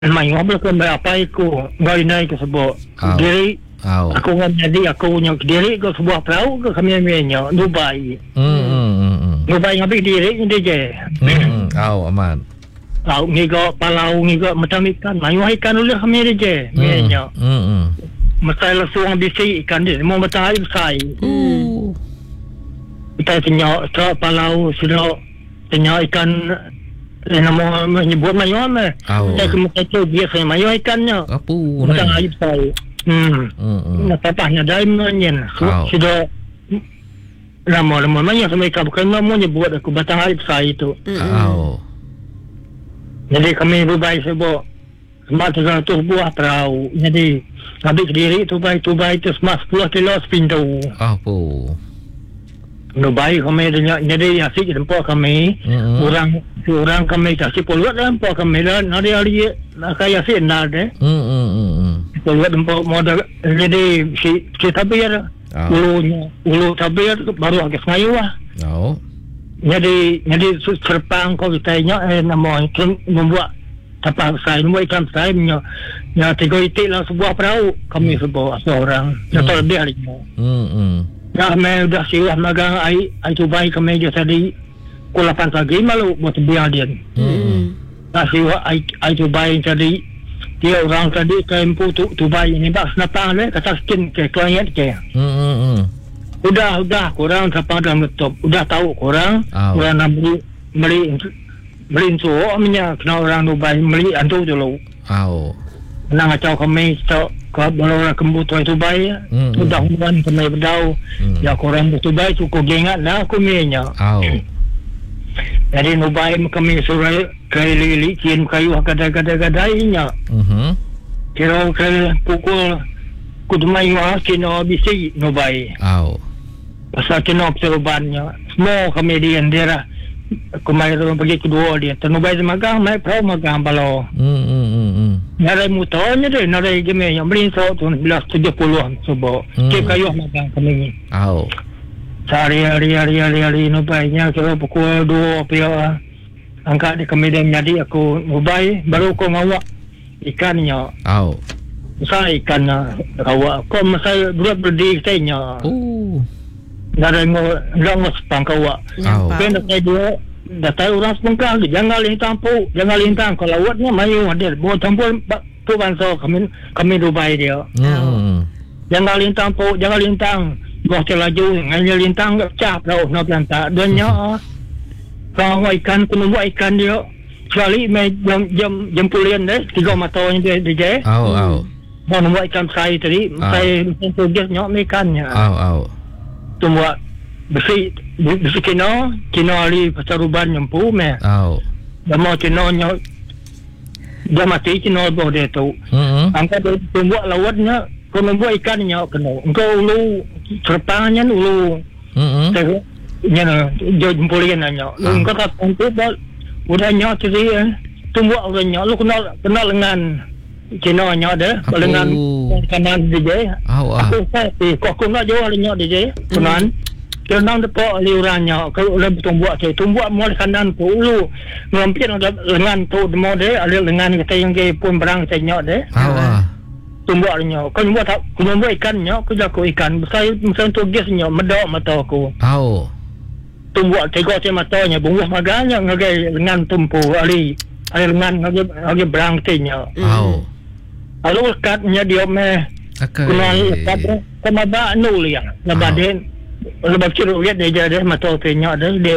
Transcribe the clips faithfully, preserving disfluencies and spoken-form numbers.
Mai ngobrol ke apa aku gari naik ke sebuah diri aku ngam jadi aku punya diri ke sebuah perahu ke kami nya Dubai. Hmm hmm hmm. Dubai ngapi diri ni je. Hmm. Au aman. Au ni go palau ni go macam ikan mai ikan dulu kami je. Nya. Hmm hmm. Masa langsung bisi ikan dia mau betul air sai. Hmm. Kita tanya ke palau sudah tanya ikan nama menyebut mayu me. Saya kemudian tu biasa mayu ikannya. Apa? Macam air saya. Hmm. Hmm. Nak tapahnya diamond yen. Sudah lama-lama mayu sama ikan bukan nama menyebut aku batang air saya itu. Oh. Jadi kami Dubai sebab semasa seratus buah perahu. Jadi habis diri Dubai Dubai itu semasa sepuluh kilo sepintu. Apa? Dubai kami jadi asyik jemput kami. Mm-hmm. Orang orang kami kasih puluhan jemput kami lah. Nari hari nak kaya asyik nak deh. Hmm. Puluhan jemput modal jadi si si tabir. Oh. Ulunya ulu tabir baru agak ngayu lah. Oh. Jadi jadi serpang kau ditanya eh nama itu membuat apa saya membuat ikan saya punya ya tiga itik lah sebuah perahu kami sebuah seorang. Jatuh lebih hari ini. Hmm. Ya, kami sudah siap magang air, air Dubai kami je tadi pukul lapan pagi malu buat biar dia. Hmm. Dah siap air, air Dubai tadi dia orang tadi kempu tu Dubai ini bak senapang le kata skin ke klien ke. Hmm hmm. Udah udah kurang siapa dah menutup. Udah tahu kurang oh. Orang nak beli beli beli tu minyak kena orang Dubai beli antu dulu. Oh. Nang acau kami stok kalau orang kembut tu Dubai mm, sudah mm. Human kami berdau mm. Ya korang Dubai cukup gengat lah aku minya. Oh. Jadi Dubai kami suruh kelili kian kayu kadang-kadang-kadangnya. Mhm. Kira ke pukul kudumai wah kena bisi Dubai. Oh. Pasal kena perbannya. Semua kami di Andera kemarin pergi kedua dia Dubai magang mai perahu magang balo. Hmm hmm hmm. Narai motornya deh, narai game yang beli so tu belas tujuh puluh sebab kep kayu magang kami. Oh. Sehari hari hari hari hari Dubai-nya kira pukul dua pihak angkat di kami dia menjadi aku Dubai baru aku ngawak ikannya. Oh. Saya ikannya ngawak kau masa dua berdiri saya. Oh. Narai ngawak sepang kawak. Oh. Kena saya dia dah tahu orang sepengkang jangan lintang pu jangan lintang kalau lawatnya mayu ada buat campur tu bangsa kami kami Dubai dia. Hmm. Jangan lintang pu jangan lintang buat laju hanya lintang cap dah nak lantak dunia. Kalau ikan kena buat ikan dia sekali mai jam jam jam pulian deh tiga matanya dia dia. Oh oh. Mau buat ikan saya tadi saya tu dia nyok ikannya. Oh oh. Tu buat besi besi kena kena ali pasal ruban nyempu me. Oh. Dah mau kena nyok dia mati kena boh dia tu. Hmm. Angkat dia buat lawatnya kau membuat ikannya kena. Engkau ulu serpangnya ulu. Hmm. Nya jempulian nanya. Engkau tak untuk buat udah nyok jadi tunggu orang nyok lu kenal kenal dengan kena nyok dah lengan kanan dia. Oh. Aku saya kau kau nak jual nyok dia kanan. Kenang depo liurannya kalau lebih tumbuh tu tumbuh mula kanan tu lu ngampir lengan tu demo de ada lengan kita yang ke pun berang senyok de ah tumbuh nya kan buat kan buat ikannya aku jago ikan besar misal tu gasnya medok mata aku oh tumbuh tiga je matanya bunguh maganya ngagai lengan tumpu ali ada lengan ngagai ngagai berang senyok oh lalu katnya dia me kenal kat sama ba nulia nabaden lepas kira lihat dia jadi mata tanya ada dia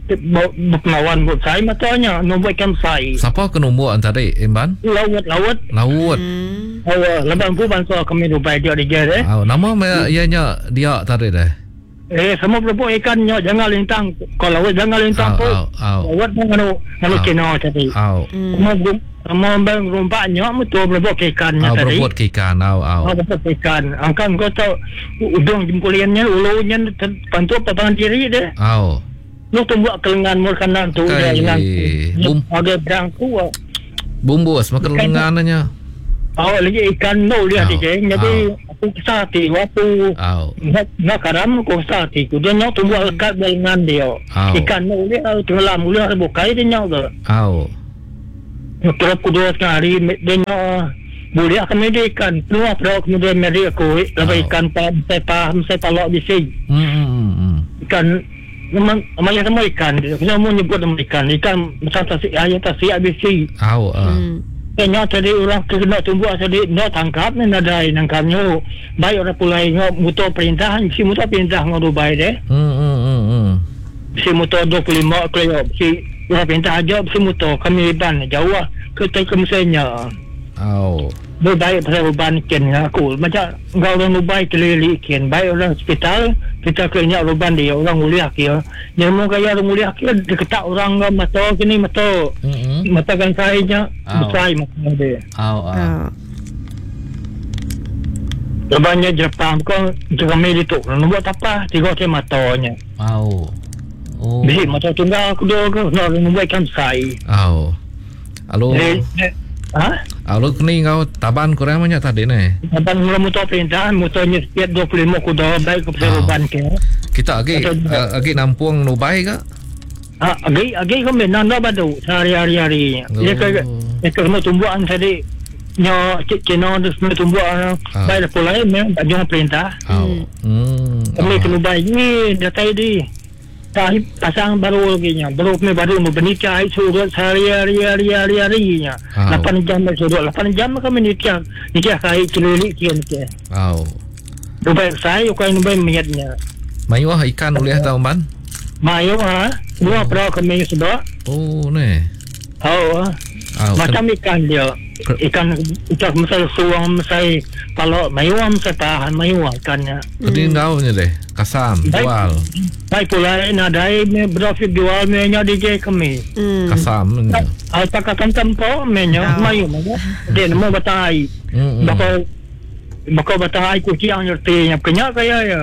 berlawan buat saya matanya nombor ikan saya. Siapa ke nombor antara Imban? Laut laut. Laut. Hmm. Oh, lepas tu bangsa kami Dubai dia dia deh. Oh, nama ianya dia tadi deh. Eh, semua berbuat ikannya jangan lintang. Kalau laut jangan lintang tu. Laut mana mana kena tadi. Oh. Semua semua bang rompaknya betul berbuat ikannya tadi. Oh, berbuat ikan. Oh, oh. Berbuat ikan. Angkat kau tahu udang jempuliannya ulunya pantu patangan diri deh. Oh. Lu tumbuh kelengan mul kanan tu dia dengan bum ada berang tu. Bumbus makan lengannya. Oh, lagi ikan tu dia oh. Dia jadi aku kesati waktu oh. nak, nak karam aku kesati dia nyok tumbuh lekat lengan dia. Oh. Ikan tu dia tenggelam dia bukai dia nyok tu. Oh. Terus kedua sekali dia boleh kami dia ikan keluar pada kemudian meri aku lepas ikan saya paham saya palak bisi. Hmm. Ikan memang namanya semua ikan dia mau nyebut nama ikan ikan macam tasik ayat tasik bisi. Au ah. Kena tadi orang kena tumbuh tadi nak tangkap ni ada nangkapnya baik orang pulai ngau motor perintah si motor perintah ngau Dubai deh. Hmm hmm hmm. Si motor dua puluh lima kilo si orang perintah aja si motor kami ban jauh lah ke temsenya. Au. Baik pasal beban ken aku macam ngau orang Dubai keliling ken baik orang hospital kita kena beban dia orang mulia kia dia mau kaya orang mulia kia deketak orang mata kini mata Hmm. mata kan saya besar macam dia. Au ah. Lebannya Jepang kau kami itu buat apa tiga macam matanya. Au. Oh. Bisi mata tunggal aku dia ke nak membuatkan saya. Au. Alo. Ha? Alo kini kau taban kurang banyak tadi ni. Taban mula motor perintah motornya setiap dua puluh lima kuda baik ke beban ke. Kita lagi lagi nampung Nubai ke? Ah, agi agi kami nanda badu hari-hari hari. Dia ke dia ke mau tumbuhan tadi nyo cina tu semua tumbuhan baik pulai memang baju perintah. Au. Hmm. Kami kena baik ni dah tadi. Tapi pasang baru lagi nya. Baru kami baru mau bernikah surut hari-hari hari-hari harinya. lapan jam surut lapan jam kami nikah. Nikah kai keliling kian ke. Au. Dubai saya kau Dubai miatnya. Mayu ah ikan boleh tahu man? Mayu ah. Dua perahu kami sudah. Oh ni. Oh. Macam ikan dia. Ikan ikan misal suang misal kalau mayu misal tahan mayu ikannya. Tadi tahu ni deh. Kasam jual. Baik pula nadai me berafik jual me nya D J kami. Kasam ni. Al pakatan tempo me nya mayu mayu. Dia mau batai. Bakal bakal batai kucing ngerti nya kenya kaya ya.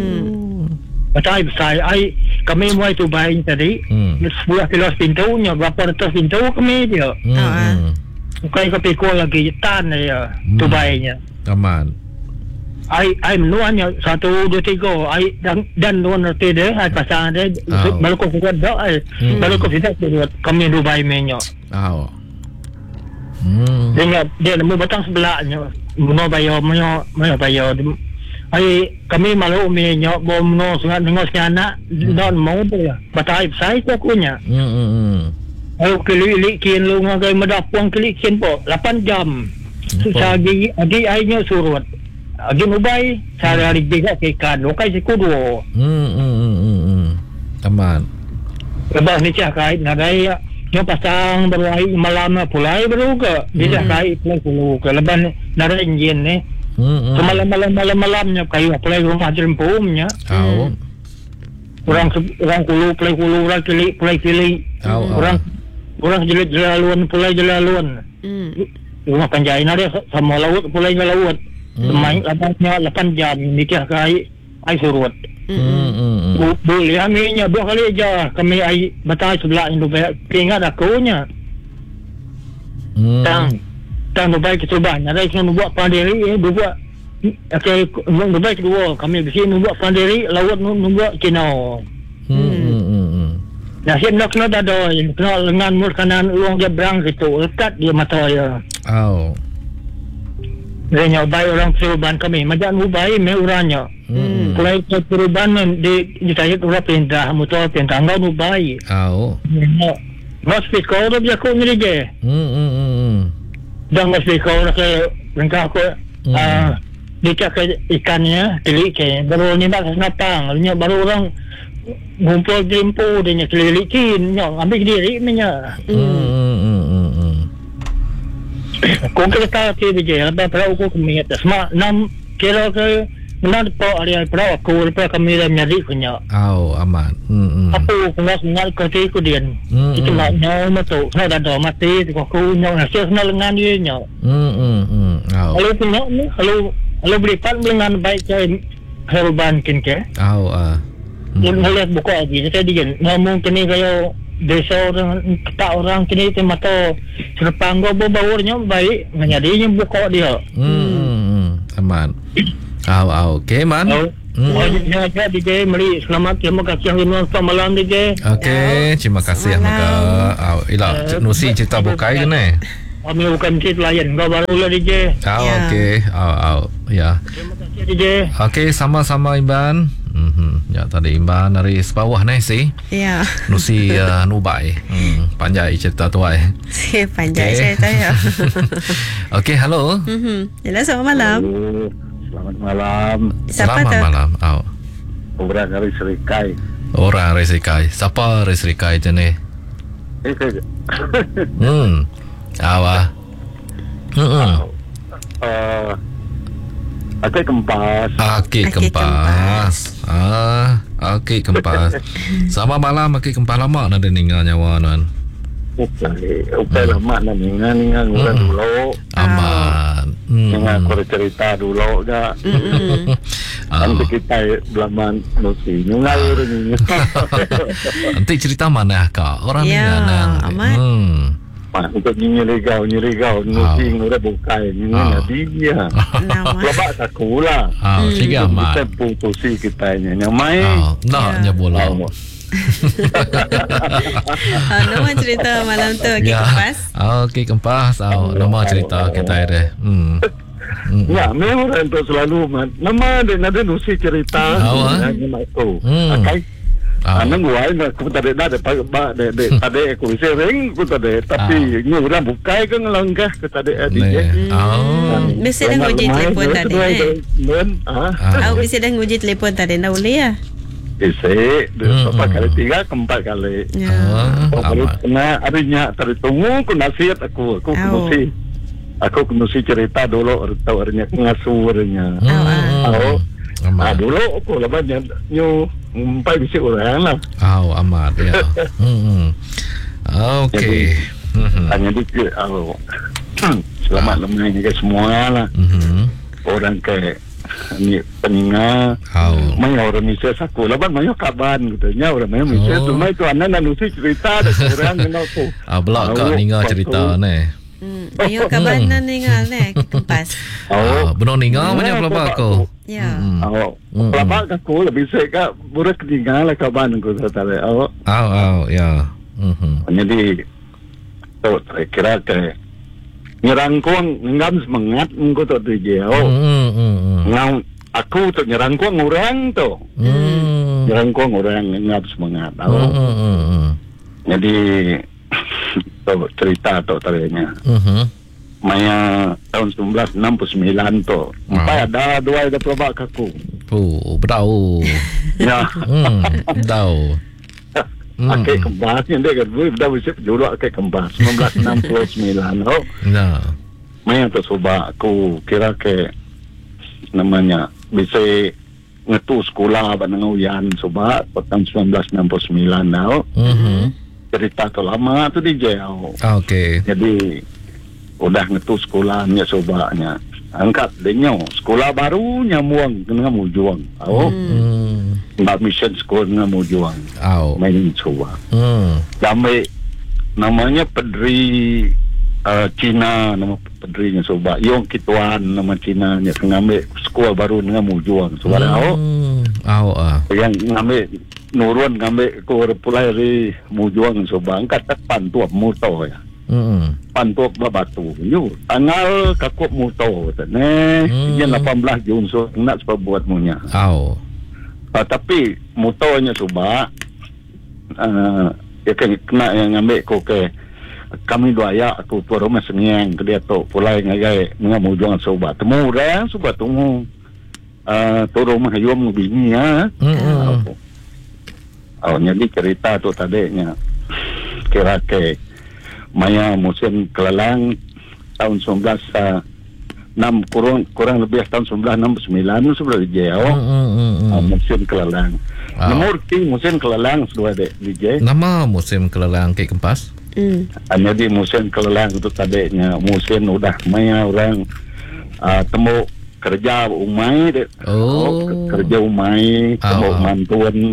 Batai besar ai kami mulai tu baik tadi. Sebuah kilo pintunya berapa ratus pintu kami dia. Hmm. Bukan ke pikul lagi tan ya tu baiknya. Aman. Ai ai menuanya satu dua tiga ai dan dan nuan nanti deh ai pasang deh baru kau buat dah ai baru kau tidak buat kami Dubai menyo. Au. Hmm. Dia dia nemu batang sebelahnya. Mau bayar mau mau bayar. Ai kami malu menyo bom no sangat dengar anak dan mau dia. Batai saya tu akunya. Hmm hmm. Ayo keliling kian lu ngagai medapung keliling kian po lapan jam. Susah lagi adi ainya surut. Agi Dubai sehari-hari juga ikan lokai sekudu. Hmm hmm hmm. Aman. Lepas ni cak kait nadai nyo pasang berwai malam pulai baru ke. Dia kait pulai puluh ke leban nadai enjin ni. Hmm. Malam-malam malam-malamnya kayu pulai rumah jempumnya. Au. Orang orang kulu pulai kulu orang kili pulai kili. Orang orang jelas-jelas luan pulai jelas luan. Hmm. Rumah penjai nade sama laut pulai laut. Main lapasnya lapan jam nikah kai ai surut. Hmm hmm. Boleh kami nya dua kali aja kami ai batai sebelah Indo ingat aku nya. Hmm. Tang tang Dubai kita banyak ada yang buat pandiri eh buat okey Dubai kedua kami di sini buat pandiri laut buat Cina. Hmm hmm. Nah sini nak nak ada kena lengan mur kanan uang dia berang gitu lekat dia mata ya. Au. Dia nyobai orang perubahan kami macam Dubai me uranya. Hmm. Kalau perubahan di di saya orang perintah motor perintah ngau Dubai. Au. Mas fikau dia aku ni je. Hmm hmm hmm. Dan mas fikau ke lengkap aku ah dia ke ikannya keli ke baru ni nak senapang nya baru orang ngumpul jempu dia kelilikin nya ambil diri nya. Hmm hmm hmm. Kau kita tahu dia lepas perahu aku kami atas mak enam kilo ke enam po area perahu aku lepas kami dah nyari punya. Au aman. Hmm hmm. Aku kena sengal kerja aku dia. Itu maknya matu. Saya dah dah mati. Aku nyau hasil sengal lengan dia nyau. Hmm hmm hmm. Au. Kalau punya ni kalau kalau beli pan lengan baik saya herban kin ke. Au ah. Melihat buka lagi. Saya dia ngomong kini kayak desa orang tak orang kini tu mata serpang go baurnya baik ngajadinya buka dia. Hmm, aman. Au au. Okey man. Hmm. Oh, ya, ya, D J Mari, selamat, terima kasih yang selamat malam D J. Okey, terima kasih maka. Au, ila Cik Nusi cerita bukai ke ni? Kami bukan cerita layan, kau baru lah D J. Au, Ya. okey. Au, au. Ya. Terima kasih D J. Okey, sama-sama Imban. Mhm. Ya, tadi Imban dari sebawah ni si. Ya. Nusi uh, Nubai. Hmm, panjai cerita tu ai. Saya panjang Okey. saya tahu ya. Okey, halo. Mhm. Hello, selamat malam. Halo, selamat malam. Siapa Selamat tu? malam. Au. Orang dari Serikai. Orang Resikai. Siapa Resikai je ni? Eh, saya, Hmm. Awak. Hmm. uh, Akik Kempas. Akik Akik Kempas. Ah, Akik Kempas. Selamat malam Akik Kempas, lama nak dengar nyawa tuan. Upay, upay lama na ningan ningan orang Hmm. dulu. Aman. Hmm. Ningan aku cerita dulu dah. Mm-mm. Ah. Nanti kita belaman nusi. Ningan orang ningan. Nanti cerita mana kak? Orang Ya, ni nang. amat. Hmm. Mak untuk nyirigau nyirigau nusi orang bukai ningan Ah. dia. Nama. Lepas aku lah. Ah, tiga Kita amat. putusi kita ni. Yang main. Ah, nak Ya. nyebut lah. Ah, nama cerita malam tu Akik Kempas. Ah, Akik Kempas. Ah, nama cerita kita ada. Hmm. Hmm. Ya, memang orang tu selalu man. Nama dia ada nusi cerita. Awak? Yang aku. Hmm. Akai. Ah. Anang gua nak aku tak ada ada pak de de tadi aku sering aku tak ada tapi ni orang bukai kan langkah ke tadi Ni. dia. Oh. Mesti dah nguji telefon tadi eh. Men, ah. Ah. Aku mesti dah nguji telefon tadi dah boleh ya. Isi, Hmm, berapa hmm. kali tiga, keempat kali. Ya. Ah, Oh, baru amat. kena harinya tadi tunggu aku nasihat aku, aku Au. kenusi. Aku kenusi cerita dulu atau harinya ngasuh harinya. Au, ah. Tahu. Ah Amat. dulu aku lepas nyu nyu umpai bisi orang lah. Oh, amat ya. Hmm. Okey. Hmm. Hanya dikit aku. Selamat lemah ni ke semua lah. Hmm. Orang ke ni peninga. Oh. Mai orang Malaysia aku. Lepas mai kaban katanya orang mai Malaysia Oh. tu mai tu anak nak nusi cerita ada orang kenal aku. Ah, belak Tahu, kak ninga lepas cerita tu- ni. Hmm. Ayo kabanan dengar ni Akik Kempas. Ah, Oh. benar ninga banyak Ya, pelabak sebab aku. Ya. Hmm. Oh, Hmm. pelabak aku lebih sek kak burak ketinggalan lah kaban aku tadi. Oh, Au, au, ya. Hmm. jadi tu kira ke nyerangkong ngam semangat engko tu dia. Oh, Hmm. Hmm. ngau aku tu nyerangkong orang tu. Hmm. Nyerangkong orang ngam semangat. Hmm. Oh, Hmm. Hmm. jadi tu cerita tu tadinya. Hmm. Maya tahun seribu sembilan ratus enam puluh sembilan tu. Empat ada dua ada pelabak aku. Oh, berau. Ya. Hmm. Tahu. Hmm. Akik Kempas ni dia kan dah bisa juruk Akik Kempas seribu sembilan ratus enam puluh sembilan. Oh, Ya. maya tu coba aku kira ke namanya bisa ngetu sekolah abang Uyan coba tahun seribu sembilan ratus enam puluh sembilan tau. Hmm. Cerita tu lama tu di jauh. Okey. Jadi udah ngetu sekolahnya cobanya. Angkat denyo sekolah baru nyamuang kena mujuang. Oh, Hmm. mbak mission sekolah kena mujuang. Au. Main coba. Hmm. Sampai namanya pedri uh, Cina nama pedrinya coba. Yong Kituan nama Cina nya ngambil sekolah baru dengan mujuang. Coba oh, Hmm. Au ah. yang ngambil nurun ngambil ko pulai ri mujuang coba angkat tepan tu motor ya. Hmm. Pantup babatu. Yu, tanggal kakuk motor ne. Hmm. Dia lapan belas Jun so nak sebab buat munya. Au. Uh, tapi motornya coba uh, ya kan kena yang ambil ko ke kami dua ya aku tu rumah sengiang ke dia tu pulai ngagai dengan mujuang coba temu orang coba temu uh, tu rumah yom bini ya. Hmm. Oh, jadi cerita tu tadinya kira ke maya musim kelalang tahun seribu sembilan ratus enam kurang kurang lebih tahun seribu sembilan ratus enam puluh sembilan sudah di jauh. Hmm. Hmm. Uh, musim kelalang. Ah. Nomor ti musim kelalang sudah ada D J. Nama musim kelalang Akik Kempas? Hmm. Hanya di musim kelalang itu tadinya musim udah maya orang uh, temu kerja umai dek. Oh. Kerja umai temu Ah, ah. mantuan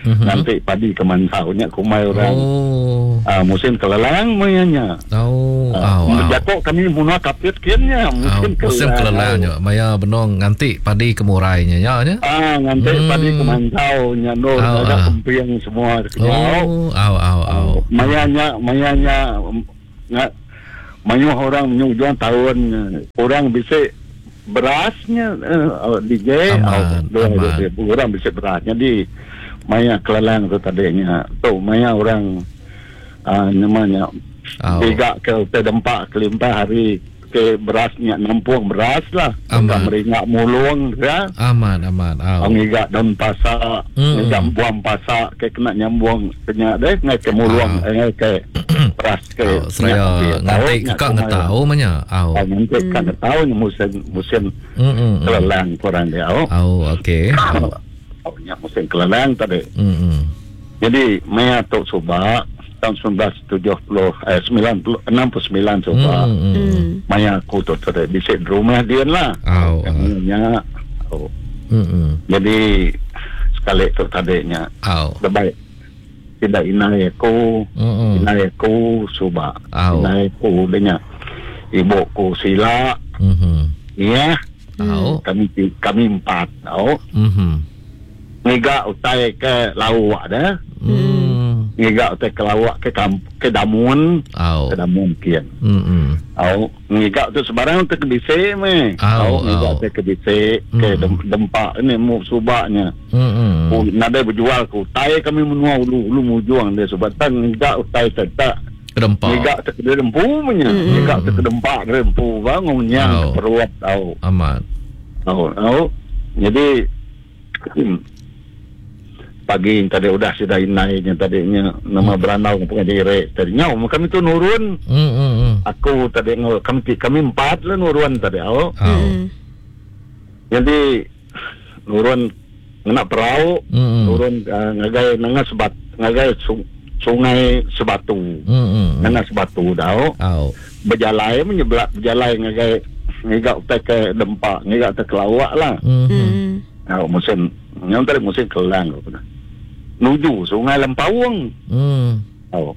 Mhm. Nanti padi kemantaunya kumai orang. Oh. Ah, musim kelelang mayanya. Oh. Ah, Au, au. Jakok kami munah kapit kiannya Au, musim musim kelelangnya. Maya benong nganti padi kemurainya ya nya. Ah, nganti Hmm. padi kemantaunya nur Au, ada au. kempiang semua kenyau. Oh, au au au. Mayanya mayanya nggak Mayuh orang menyujuan tahun orang bisa berasnya uh, D J Aman, uh, aman. orang bisa berasnya di maya kelelang tu tadinya tu maya orang uh, namanya Au. tiga ke terdempak kelimpah hari ke berasnya nampung beras lah Aman. meringak mulung ya Aman aman. Au. ang iga daun pasak Mm. ngigak buang pasak ke kena nyambung kena deh ngai ke mulung Au. eh ke beras ke Au, saya nganti kak ngetau manya. Au. Ah, nanti kan tahu ni musim musim Hmm. kelelang korang dia. Oh, Au, okey. Au. oh nya musim kelelang tadi. Hmm. Jadi Maya Tok Subak tahun sembilan belas tujuh puluh eh sembilan puluh enam puluh sembilan Subak. Hmm. Hmm. Maya aku tu tadi di rumah dia lah. Au. Nya. Oh. Hmm. Jadi sekali tu tadinya Au. lebih tidak inai aku, Hmm. inai aku Subak. Au. Inai aku dia ibu ku Sila. Hmm. Ya. Au. Kami kami empat tau. Hmm. Ngiga utai ke lawak dah. Hmm. Ngiga utai ke lawak ke kamp ke Damun, Au. ke Damun kian. Hmm. Au ngiga tu sebarang tu ke dise me. Au, ngiga au. tu ke dise ke Hmm. dem, dempak ni mu subaknya. Hmm. Oh nada berjual ku. Tai kami menua ulu ulu mujuang dia sebatan ngiga utai tak Kedempak. ngiga tu ke dempu punya. Hmm. Ngiga tu ke dempak dempu bangun Au. nyang peruat au. Aman. Au au. Jadi hmm, pagi tadi udah sudah inainya tadinya nama beranau punya diri tadinya kami tu nurun Hmm. Hmm. aku tadi ngol kami kami empat lah nurun tadi oh Au. Hmm. jadi nurun ngena perahu Hmm. nurun uh, ngagai nanga sebat ngagai sung, sungai sebatu Hmm. nanga sebatu dah oh Au. berjalai menyebelak berjalai ngagai ngigak utai ke dempak ngigak utai ke lawak lah Hmm. Hmm. oh, musim yang tadi musim kelang nuju sungai Lempawang. Hmm. Oh.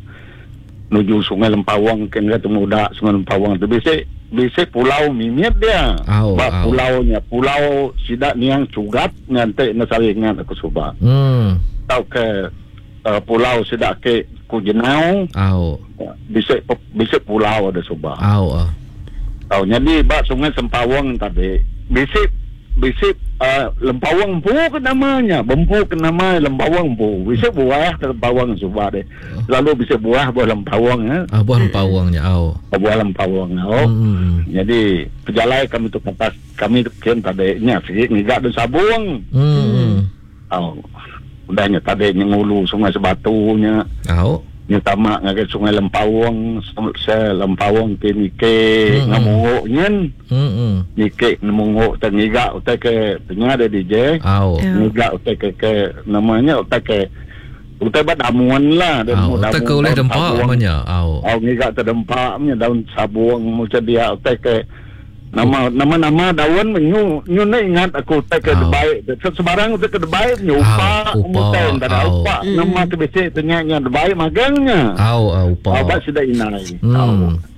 Nuju sungai Lempawang kan kata muda sungai Lempawang tu bisik bisik pulau mimit dia. Au, Ba au. pulaunya pulau sidak niang cugat nganti nasalingan aku suba. Hmm. Tau ke uh, pulau sidak ke Kujenau Au. bisik bisik pulau ada suba. Au. Tau jadi ba sungai Sempawang tadi bisik bisik uh, Lempawang Pu ke namanya Bempu ke nama Lempawang Pu bisik buah ke Lempawang suba deh lalu bisik buah buah Lempawang ya Ah, buah lempawangnya. Au. buah Lempawang oh Hmm. jadi pejalai kami tu kata kami tu kian tadinya sih ngigak dan sabung Hmm. oh udahnya tadinya ngulu sungai Sebatunya Au. nya tamak ngagai sungai Lempawang se Lempawang ke nike Hmm. ngamunguk nyen Hmm. nike ngamunguk tengigak utai ke tengah ada D J Au. Au. Ngiga utai ke, ke namanya utai ke utai bat damuan lah Au. Tak ke oleh dempak namanya. Au. au ngiga terdempak punya daun sabung macam dia utai ke nama nama nama daun menyu nyu ni ingat aku utai ke Au. debai sebarang utai ke debai punya Au, upa upa, umutai ada au. upa Hmm. nama tu besik ternyata debai magangnya Au. Au. au Pa. bat sudah inai Hmm. au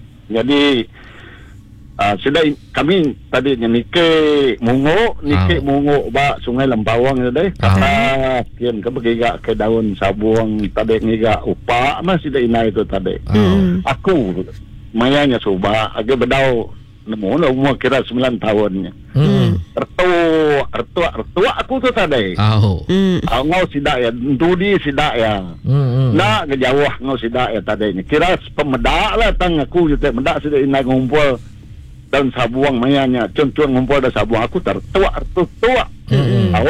jadi Uh, sudah kami tadi nike mungo nike Ah. mungo ba sungai Lempawang tu deh Ah. kata kian ke begiga ke daun sabung tadi ngiga upa masih dah inai tu tadi Au. aku mayanya suba agak bedau nemu lah umur kira sembilan tahunnya Hmm. ertua ertua ertua aku tu tadi Au. Hmm. uh, ngau sidak ya dudi sidak ya Hmm. nak ke jauh ngau sidak ya tadi kira pemedak lah tang aku juga medak sudah inai ngumpul dan sabuang mayanya contoh ngumpul ada sabuang aku tertua tertua Hmm. tahu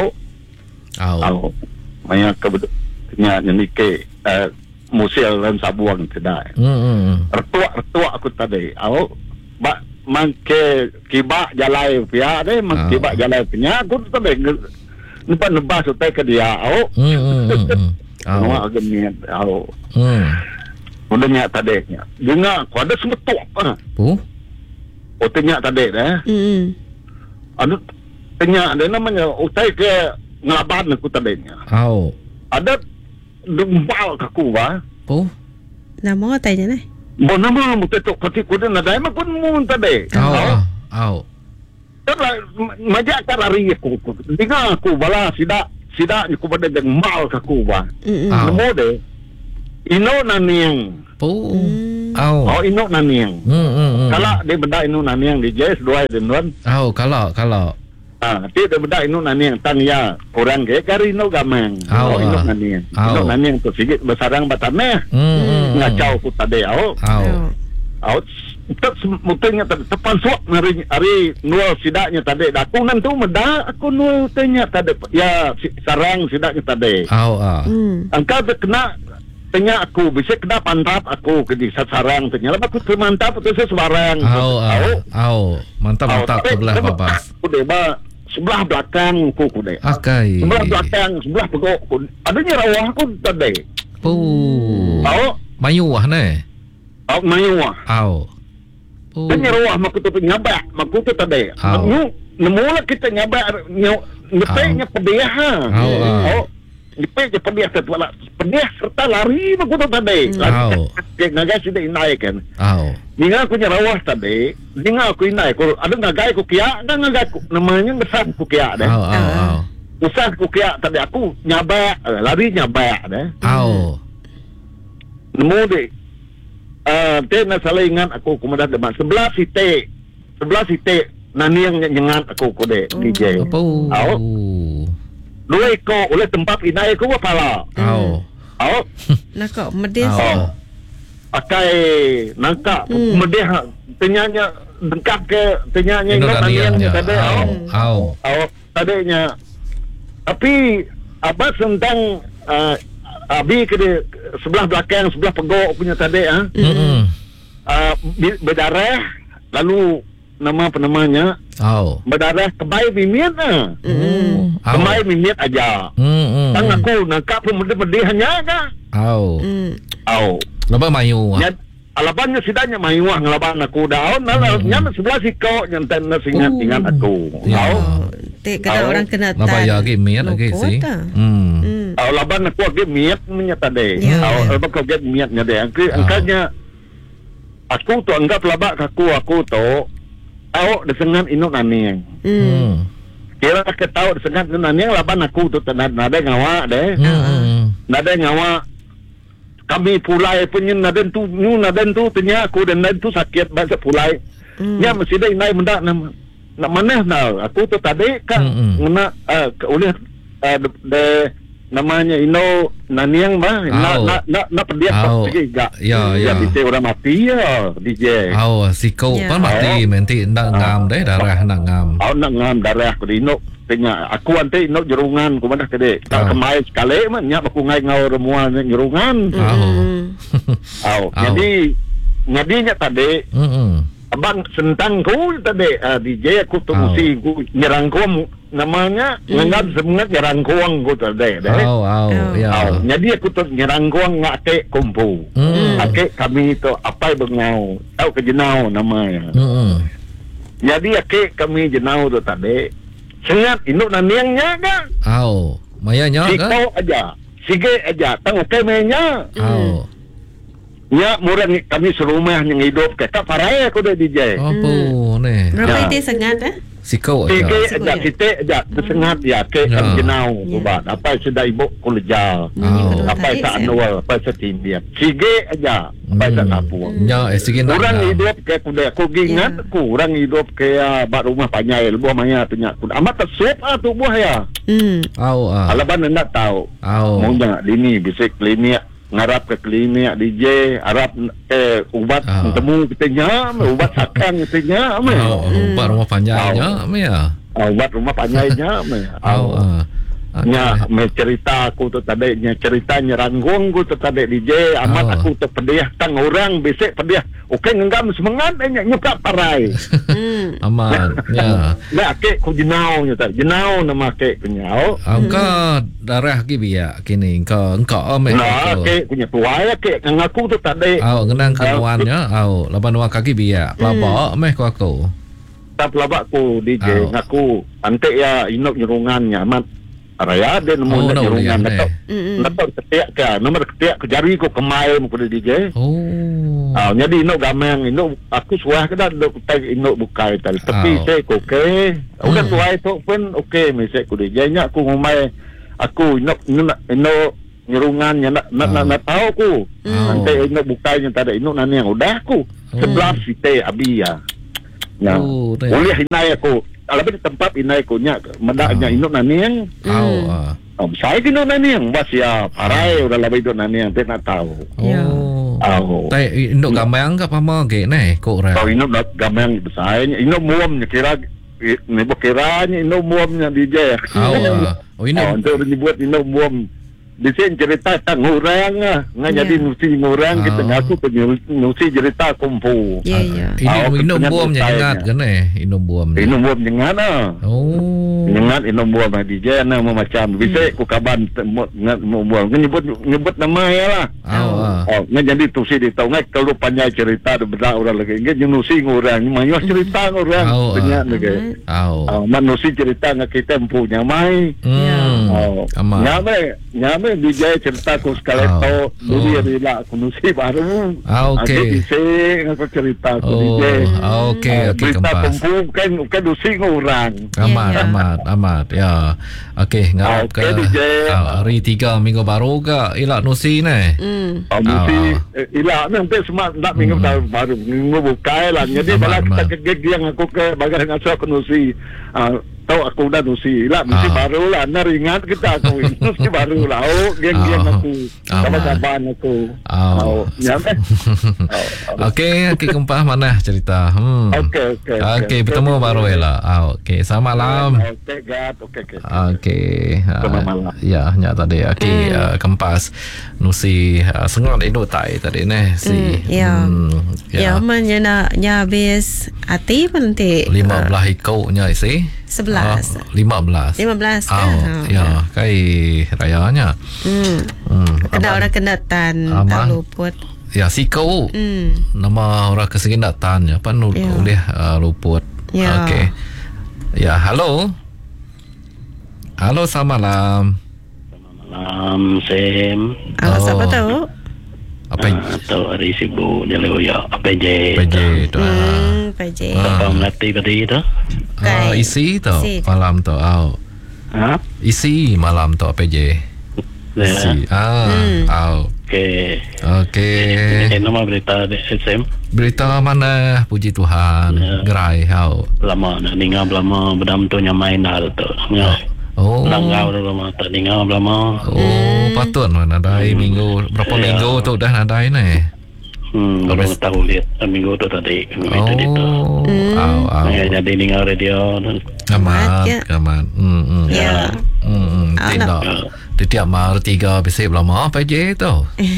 Au. tahu maya kebetulannya nike eh, musil dan sabuang tidak Hmm. tertua tertua aku tadi tahu ba mangke kibak jalai pia deh mang Ah. kibak jalai punya aku tu tadi nempat nebas utai ke dia tahu Hmm. Au. semua agak niat tahu Hmm. udahnya tadi nya dengar aku ada semetuk ah Pu. oh tanya tadi dah Hmm. Anu tanya dia namanya utai ke ngelaban aku tadinya. Au. ada dembal kaku ba. Oh. Nama tanya ni. Bo nama mo tetok pati kuda na dai ma pun mun tade. Au. Au. Tala majak tarari aku. Dinga aku bala sida sida ni ku pada dembal kaku ba. Au. Namo de. Ino naniang. Oh. Hmm. Au. Oh ino naniang. Hmm hmm. hmm. Kalau dia benda ino naniang di J S dua denwan. Au, kalau kalau Ah, dia dia benda ino naniang tang ya orang ke kari ino gamang. Au, Oh ino ah. naniang. Au. Ino naniang tu sigit besarang batameh. Hmm. hmm. Ngacau ku tade au. Au. Au tak mutanya tadi tepan suak hari hari nual sidaknya tadi. Aku nanti meda aku nual tanya tadi ya si- sarang sidaknya tadi. Au ah. Hmm. Angka dia kena tanya aku bisa kena pantap aku ke di sarang tanya. Lepas aku termantap tu saya sebarang. Au ah. Au. Mantap mantap sebelah babas. Aku deba sebelah belakang ku ku deh. Akai. Sebelah belakang, sebelah pegok ku. Adanya rawah aku tadi. Oh. Au, Mayu wah ne. au mayuah. Au. Oh. Tanya rawah mak tu nyabak, mak tu tadi. Au. Nu nemula kita nyabak nyepeknya pedih ha. Au, au. Au. Nyepeknya pedih serta pedih serta lari mak tu tadi. Au. Dia ngagai sudah naik kan. Au. Ninga aku nyarawah tadi, ninga aku inai ko ada ngagai ku kia, ada ngagai ku namanya besar ku kia deh. Au au au. Besar ku kia tadi aku nyabak, eh, lari nyabak deh. Au. Nemu deh. Eh, dia nak salah ingat aku kemudian depan sebelah site, sebelah site naniang nyengat aku ku deh D J. Apa? Au. Dua ekor oleh tempat inai ku apa lah? Au. Au. Nak kau medis. Au. Akai nangka Hmm. medih tenyanya dengkap ke tenyanya Ino ingat naniang naniang ya. tadi. Au. Au. Oh, tadinya. Tapi apa tentang uh, abi ke dia, sebelah belakang, sebelah pegok punya tadi ah. Hmm. Uh, berdarah lalu nama apa namanya? Au. Berdarah kebai mimit ah. Hmm. Au. Kebai mimit aja. Hmm. Tang aku nangkap pun medih hanya kan. Au. Hmm. Au. Lepas mayu wah. Nyat alabannya sidanya mayuah ngalaban aku daun nala Hmm. nyam sebelah sikau nyantan na singat Oh. ingat aku. Ya. Au. Tik kena Au. orang kena Lepas ya lagi miat lagi Loko sih. tak? Hmm. Hmm. Au laban aku age miat menyata deh. Ya. Au lepas kau get miatnya deh. Angka Au. angkanya aku tu anggap labak aku aku tu au desengan inuk naniang. Hmm. Hmm. Kira ke tahu desengan inuk naniang laban aku tu nada nada ngawa deh. Hmm. Nada ngawa kami pulai punya naden tu nu naden tu tanya aku dan naden tu sakit bahasa pulai. Hmm. Ya mesti dah naik mendak nam nak mana nah aku tu tadi kan Mm-mm. ngena uh, oleh uh, de, de namanya ino naniang bah nak Au. nak nak nak pedia Au. pergi gak Ya, ya. D J orang mati ya D J. Au si kau Ya. pan mati menti ndak ngam deh darah nak ngam. Au nak ngam darah aku di ino tanya aku ante ino jerungan ku mana kede tak Ah. kemai sekali mah nyak aku ngai ngau remua jerungan. Au. Hmm. Au Au. jadi ngadinya tadi Hmm. abang sentang ku tadi uh, D J aku tu Au. mesti ku nyerangkuang namanya Hmm. nganggap semangat nyerangkuang ku tadi deh. Au au Au. ya. Au, jadi aku tu nyerangkuang ngake kumpu. Hmm. Ake kami tu apa bengau, tahu ke jenau namanya. Hmm. Jadi ake kami jenau tu tadi sengat induk naniangnya kan. Au. Mayanya kan? Sikau aja, sige aja, tang oke menya. Au. Ya murah ni kami serumah yang hidup ke tak parai aku dah D J. Apa ni? Berapa Ya. itu sangat eh? Si kau Sige aja. aja, kita aja tersengat ya ke Ya. kami jenau Ya. ubat. Apa sudah ibu kulejal. Nyanyi Au. kedua Apa tarik tak saya. anual, apa setindian. Sige aja, apa tak napuang. Ya, eh sige nak. Orang ngam. hidup ke kuda aku ingat Ya. aku orang hidup ke uh, bak rumah panjai buah maya tanya aku amat tersuap ah tu buah ya. Hmm. Au ah. Alaban nak tahu. Au. Mau jangan dini bisik klinik ngarap ke klinik D J harap eh ubat Ah. temu kita nyam ubat sakang kita nyam Au, rumah rumah panjangnya, me ya. ubat rumah panjai nyam Au ah. nya me cerita aku tu tadi nya cerita nyeranggung aku tu tadi D J amat Oh. aku tu pedih tang orang bisik pedih okey ngenggam semangat nya nyukap parai Hmm. Aman. Ya. nah kek ku jenau nya tadi jenau nama kek penyau Angka darah ki biya kini engkau engkau me. nah kek punya tua ya kek ngaku tu tadi Au ngenang kenuannya, au laban wa kaki biya. Pelabak meh ko aku. tak pelabak ku D Oh. J ngaku ante ya inok nyerungannya amat Raya dia nemu Oh, nak dah boleh jerungan kan, nak Mm-mm. nak ketiak ke nombor ketiak ke jari ko kemai mo ko D J. Oh. Ah, jadi ino gamang ino aku suah ke dah dok tag ino bukai tadi. Tapi Oh. saya ko okey. Udah Hmm. tuai tu pun okey mesej ko D J nya aku ngumai aku ino ino ino nyerungan nya nak nak nak, nak tahu aku. Hmm. Nanti ino bukai nya tak ada ino nani yang udah aku. Sebelas site abi ya. Ya. Oh, dah. Boleh hinai aku. Alabih di tempat inai ko nya medaknya Ah. ino nani yang Au. ah. Oh, saya kena nani yang bas ya. Parai udah lebih do nani yang tak nak tahu. Ya. Oh. Oh. Tai induk gamang ka pama ge ne ko ra. Kalau ino gamang besar, ino muam nya kira ni bokiranya ino muam nya D J. Au. ah. Oh ini Oh, untuk dibuat ino muam. Di sini cerita tentang orang ah, ngan Ya. jadi nusi orang kita Oh. ngaku nusi cerita kumpu. Ya, ya. ini Oh, induk kepenyan buam nya bertanya. ingat kan eh induk buam. nya. Ino muam jangan ah. Oh. Ingat ino muam D J na macam bisa ku kaban ngat muam nyebut nyebut nama ya lah. Au. ah. Oh, ngan jadi tusi di tahu ngai kalau panjang cerita ada benda orang lagi ngan nusi orang mayo cerita orang Oh, banyak ah. lagi. Au. Oh, manusia cerita ngan kita empunya mai. Hmm. Oh, Amat. nyame nyame D J cerita ku sekali Oh. tahu dulu Oh. dia bila aku nusi baru. Ah, okey. Aku bisa aku cerita ku D J. Oh, okey Ah, okey berita kempas. kumpu kan kan nusi orang. Amat, Ya, ya. amat, amat. Ya. Okey, ngarap Okey, ke D J. ah, hari tiga minggu baru ke ilak nusi ne. Hmm. Oh, nusi Ah. eh, ilah nanti semua tak minggu tahun baru minggu bukai lah. Jadi Amat, bila kita amat. kegeg yang aku ke bagai dengan aku nusi. Ah, tahu aku udah nusi lah nusi Ah. baru lah nar ingat kita aku nusi baru lah oh geng-geng Ah. aku Ah. kawan-kawan aku Ah. oh nyampe oh, Okey, okey kempah mana cerita? Hmm. Okey, okey, okey. Okey, bertemu Okey, baru okey. elok. Ah, okey, selamat malam. okey gat okey okey Okey. ah, Selamat malam. Ya, nya tadi okey ah, kempas nusi uh, sengat itu tai tadi ne si. Hmm, ya. Ya, man nya nak nya habis hati pun nanti. lima belas ikau nya isi. Sebelas. Ah, lima belas. Lima belas Oh, kan? ya, kai rayanya. Hmm. Hmm. Kena orang kenatan Aman. tak luput. Ya, si kau. Hmm. Nama orang kesini datang ya, pan Ya. boleh uh, luput. Ya. Okey. Ya, halo. Halo, selamat malam. Malam Sam. Ah, Oh. siapa tahu? Apa Ah, tahu hari sibuk dia lewat ya apa je. P J tu? ah. Hmm, Paje. Apa melatih tadi tu? Ah, Kai. isi tu Isi. malam tu. Oh. Ha? Isi malam tu P J. Isi. Ya. Ah, Hmm. oh. Okey. Okey. Eh, nama berita di Sam. Berita mana? Puji Tuhan. Ya. Gerai kau. Lama nak dengar lama bedam tu nyamai nal tu. Ya. Oh. Langau tu lama tak dengar lama. Oh, patut mana nadai minggu berapa Ya. minggu tu dah nadai ni. Hmm, baru Habis- tahu lihat minggu tu tadi. Minggu tadi tu. Oh, Hmm. au au. Ya, jadi dengar radio tu. Amat, ya. amat. Hmm, hmm. Ya. Hmm, hmm. Ah, Tidak. Setiap mar tiga bisik lama apa je tu.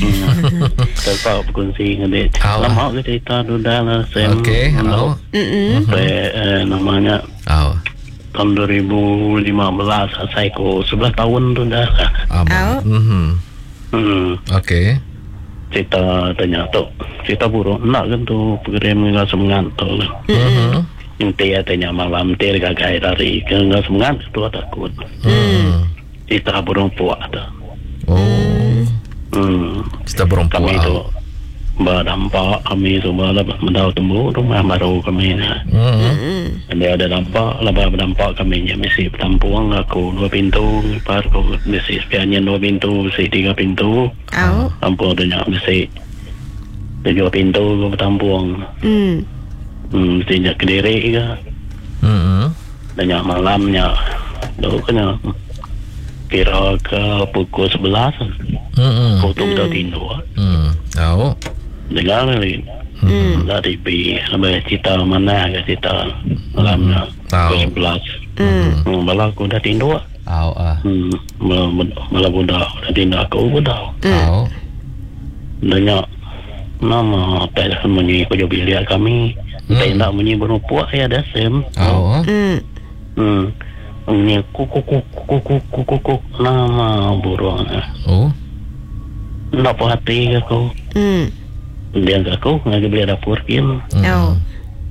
Terpa berkongsi dengan dia. Au. Lama ke cerita tu dah lah Sam. Okey, halo. Hmm. Sampai eh, namanya Au. tahun dua ribu lima belas saya ko sebelas tahun tu dah. Au. Amat. Mhm. Hmm, Okey. cerita tanya tu. Cerita buruk nak kan tu program dengan semangat tu lah. Mhm. Inti ya tanya malam ti gagai dari ke dengan semangat tu takut. Hmm. Cerita burung puak tu. Oh. Hmm, Kita berompak. kami tu berdampak kami semua lah mendaw tumbuh rumah baru kami ni. Mhm. Hmm. Dia ada dampak, lepas berdampak kami nya mesti bertampuang aku dua pintu, par aku mesti sepiannya dua pintu, mesti tiga pintu. Au. Tampung tu nyak mesti tujuh pintu aku bertampuang. Hmm. Hmm, mesti nyak Kediri ke. Mhm. Dan nyak malamnya tu kena kira ke pukul sebelas. Mhm. Kau tu dah tidur. Hmm. Au. Dengar ni. Hmm. Dari T V, sampai cerita mana ke cerita malamnya. Tahu. Pukul sebelas. Hmm. Hmm, malah aku dah tidur. Au ah. Hmm, malah, malah budak. Dah tidur aku budak. Au. Banyak nama tak sembunyi kerja bilik kami. Hmm. Tak nak bunyi burung puak ya dah Sam. Au. Hmm. Hmm. Bunyi kuk kuk kuk kuk kuk kuk kuk nama burung. Oh. Nak puas hati aku. Hmm. Dia aku ngaji beli dapur kim. Au.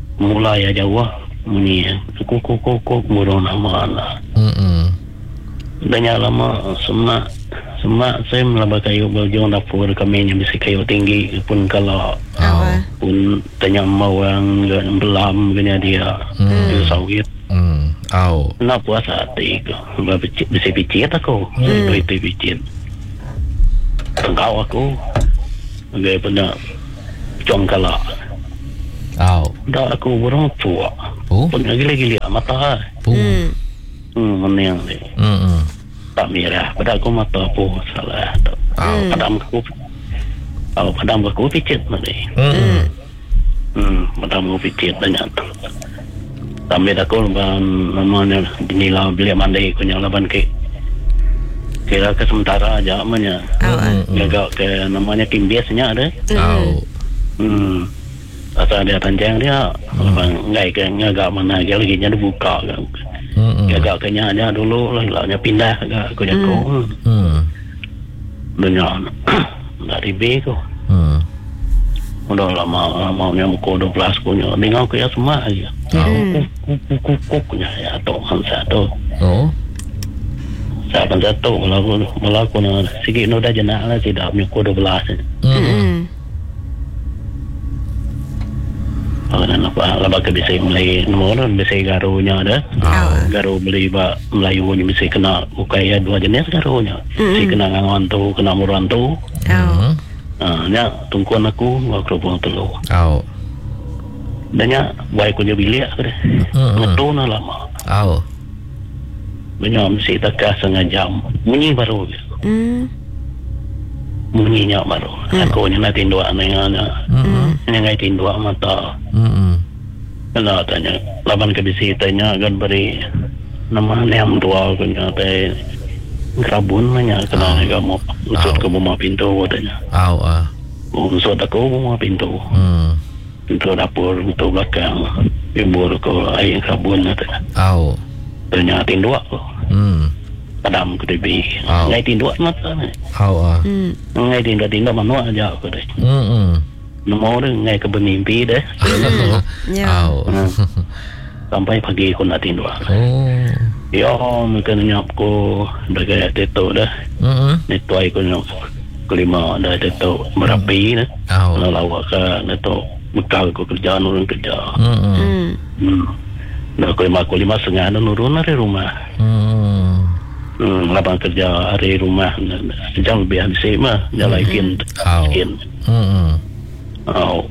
Mulai aja wah bunyi kuk kuk kuk kuk burung nama lah. Mhm. banyak lama semak semak saya melaba kayu berjuang dapur kami yang mesti kayu tinggi pun kalau Awak. pun tanya mau orang belam kena dia dia sawit Hmm. Au. nak puas hati ke bisa picit aku itu picit tengkau aku agak pernah jom kalah Au. dah aku orang tua Oh. pun gila-gila mata Pung. Hmm. hmm mana yang ni Hmm. tak merah pada aku mata apa salah tu Au. padam aku oh padam aku picit nanti Hmm. hmm padam aku picit banyak tu sampai aku ban namanya dinilai beli mandi aku yang laban ke kira ke sementara aja namanya Awak. agak ke namanya kim biasanya ada Au. hmm asal dia panjang dia laban ngai ke agak mana dia lagi nya dibuka kan Hmm. agak kenya aja dulu lahnya pindah agak aku jago Hmm. dunia dari B tu Hmm. udah lama maunya muka dua belas punya dengan aku ya semua aja kuk-kuk-kuk-kuknya ya Tuhan satu Oh. saya akan satu melaku melaku na sikit no dah jenak lah tidak muka dua belas Hmm. Hmm. kalau nak apa lah ke bisa mulai nomor bisa garunya ada Awak. garu beli ba Melayu ni mesti kena ukaya dua jenis garunya si kena ngangan tu kena muran tu Awak. ah nya tungkuan aku waktu buang telur Au. banyak baik aku je bilik aku deh Hmm. ngetuna lama Au. banyak mesti tak setengah jam bunyi baru Hmm. bunyinya baru aku ni nak tindua nengana Hmm. nengai tindua mata Hmm. kena tanya laban ke bisi tanya kan beri nama neam tua kena teh grabun nanya kena nega mau usut ke rumah pintu tanya Au. Ah. usut aku rumah pintu Hmm. pintu dapur pintu belakang ibu ke air grabun tanya Au. tanya tindua ko Hmm. padam ke tepi Au. ngai tindua mata ni Au. Ah. Hmm. ngai tindua tindua manua aja aku deh Hmm. nomor dia ngai ke bermimpi deh Ya. Au. sampai pagi aku nak tindua Oh. ya mungkin nyap ko dah kayak teto dah Hmm. ni tuai ko nyap kelima dah teto merapi dah Au. kalau lawak ke neto bekal ko kerjaan orang kerja Hmm. Hmm. hmm dah kelima ko lima setengah dah nurun dari rumah Hmm. hmm lapang kerja hari rumah sejam lebih habis mah jalakin Au. skin Hmm. oh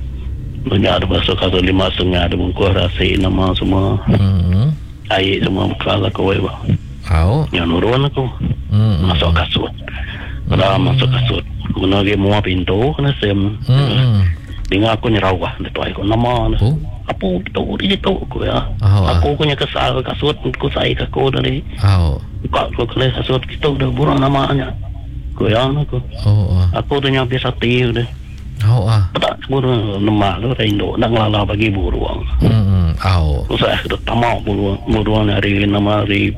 banyak ada masuk atau lima setengah ada bungkus rasi nama semua Hmm. air semua bekal aku wewa Au. yang nurun aku Hmm. masuk kasut kalau masuk kasut guna ge mua pintu kena sem Hmm. dengan aku nyerawah dia tu aku nama Oh. apa itu itu aku ya Oh, aku punya kesal kasut aku saya aku dari Au. buka aku kena kasut kita udah burung namanya aku ya aku Oh. Ah. aku udah nyampe sati udah Au. Ah. tak burung nama lu Indo nak ngelala bagi burung Hmm. Au. saya sudah tamak burung burung hari nama hari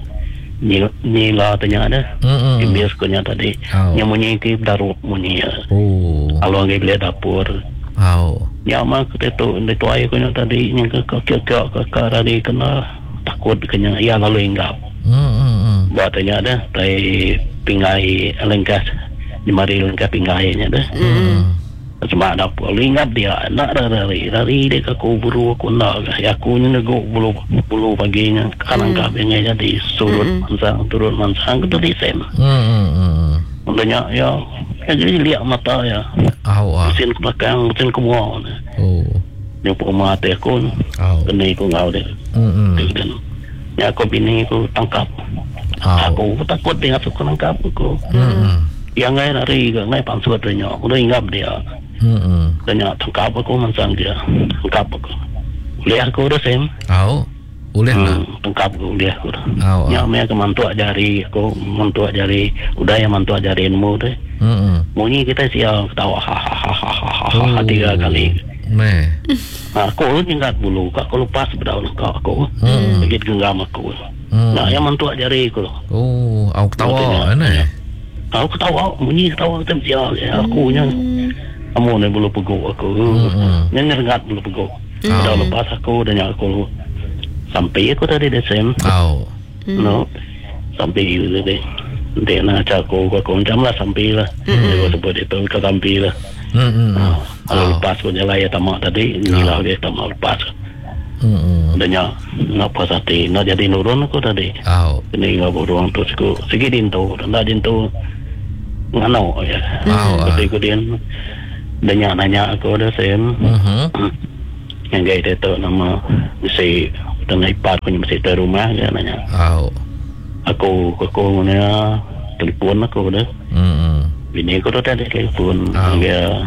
nila tanya ada Hmm. bias kunya tadi Oh. yang munyi ke darut munyi Oh. kalau ngai beli dapur Au. ya mah kita tu itu ayah kunya tadi yang ke ke ke ke ke tadi kena takut kena ya lalu inggap Hmm. Hmm. buatnya ada dari pingai lengkas di mari lengkas pingainya dah Hmm. cuma dapur ingat dia nak dari dari dia ke kuburu aku nak ya aku ni nego bulu bulu paginya kanan kabinnya jadi surut mansang turun mansang itu di sen Hmm. Hmm. untungnya ya ya jadi lihat mata ya Au. Ah. mesin ke belakang mesin ke bawah Oh. yang pernah mati aku Au. kena aku ngau dia Hmm. dan ya aku bini aku tangkap Au. aku takut dia aku tangkap aku Hmm. yang ngai lari ke ngai pansut dia aku dah ingat dia Hmm. tanya tangkap aku mansang dia tangkap aku lihat aku dah sem Au. Boleh lah. hmm, tangkap aku lihat aku dah Au. ya me aku mantu jari aku mantu jari udah ya mantu jari nemu deh Hmm. bunyi kita siang ketawa ha ha ha ha ha ha tiga kali Me. nah, aku ingat bulu aku lepas berdaun aku Hmm. begitu genggam aku Hmm. nah ya mantu jari aku Oh, au ketawa Tengok. ni. aku ketawa bunyi ketawa kita siang ya aku nya kamu ni bulu peguk aku Hmm. yang ngerengat bulu peguk Hmm. udah lepas aku dan aku sampai aku tadi desem Au. no sampai gitu deh. Dia nak cakap kau kau jam lah sampai lah. Dia sebut itu kau sampai lah. Hmm. Kalau lepas pun jalan ya tamak tadi, ni lah dia tamak lepas. Hmm. Danya ngapa sate, nak jadi nurun aku tadi. Au. Ini ngapa ruang tu aku sikit dinto, nak dinto ngano ya. Au. Tapi kemudian danya nanya aku ada sem. Mhm. Yang gaya itu nama si tanah ipar punya masih di rumah dia nanya. Au. Aku aku ni telefon aku dah. Hmm. Bini aku tu ada telefon. Oh. Dia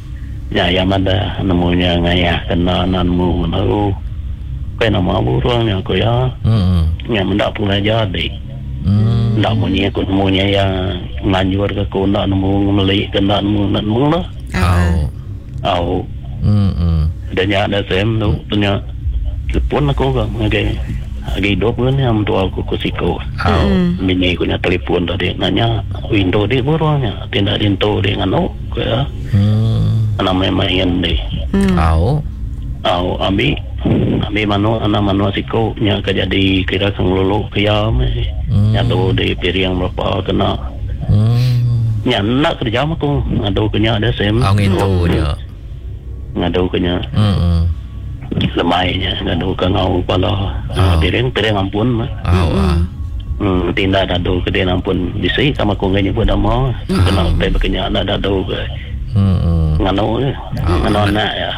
ya yang ada namanya ngayah kena nanmu tahu. Kau nama burungnya aku ya. Hmm. Yang mendak pula jadi. Hmm. Ndak punya aku namanya yang nganjur ke aku nak nemu melik kena nemu nemu lah. Au. Au. Hmm. Dan ya ada sem tu punya telefon aku kan ngagai. Agi hidup kan yang tu aku kusiko. Au. Bini aku nya telefon tadi nanya window dia burungnya tindak dinto dia ngano ke ya. Hmm. Nama main deh. Au. Au ambil ambil mano anak mano siko nya kejadi kira sang lolo kiam Hmm. nya tu di piring berapa kena Hmm. nya nak kerja aku ngadu kenya ada sem Angin tu nya. ngadu kenya Hmm. lemainya ngadu ka ngau pala piring piring ampun mah Au. hmm tindak dadu ke dia ampun disi sama ko nganya pun amo kena tai bekenya ada dadu ke Hmm. ngano ngano nak ya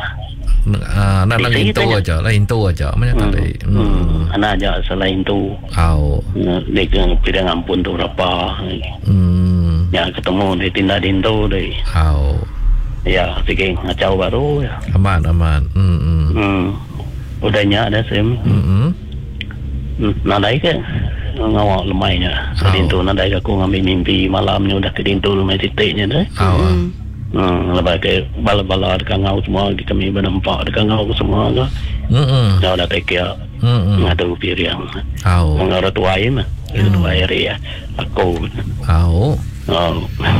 Ah, nak lain tu aja, lain tu aja macam tadi. Hmm, anak aja selain tu, Au. dia kan pirang ampun tu berapa, Hmm. ya ketemu dia tindak dinto deh, Au. ya sikit ngacau baru ya, Aman, aman. Hmm. hmm, udahnya ada sem, Hmm. hmm, nadai ke, ngawak lemainya, dinto nadai aku ngambil mimpi malamnya udah ke dinto lemai titiknya deh. Au. Hmm, lepas ke bala-bala dekat ngau semua kami bernampak dekat ngau semua ke. Hmm. Dah dah take care. Hmm. Ngadu piring. Au. Ngara tuai mah. Itu tuai ya. Aku. Au. Oh.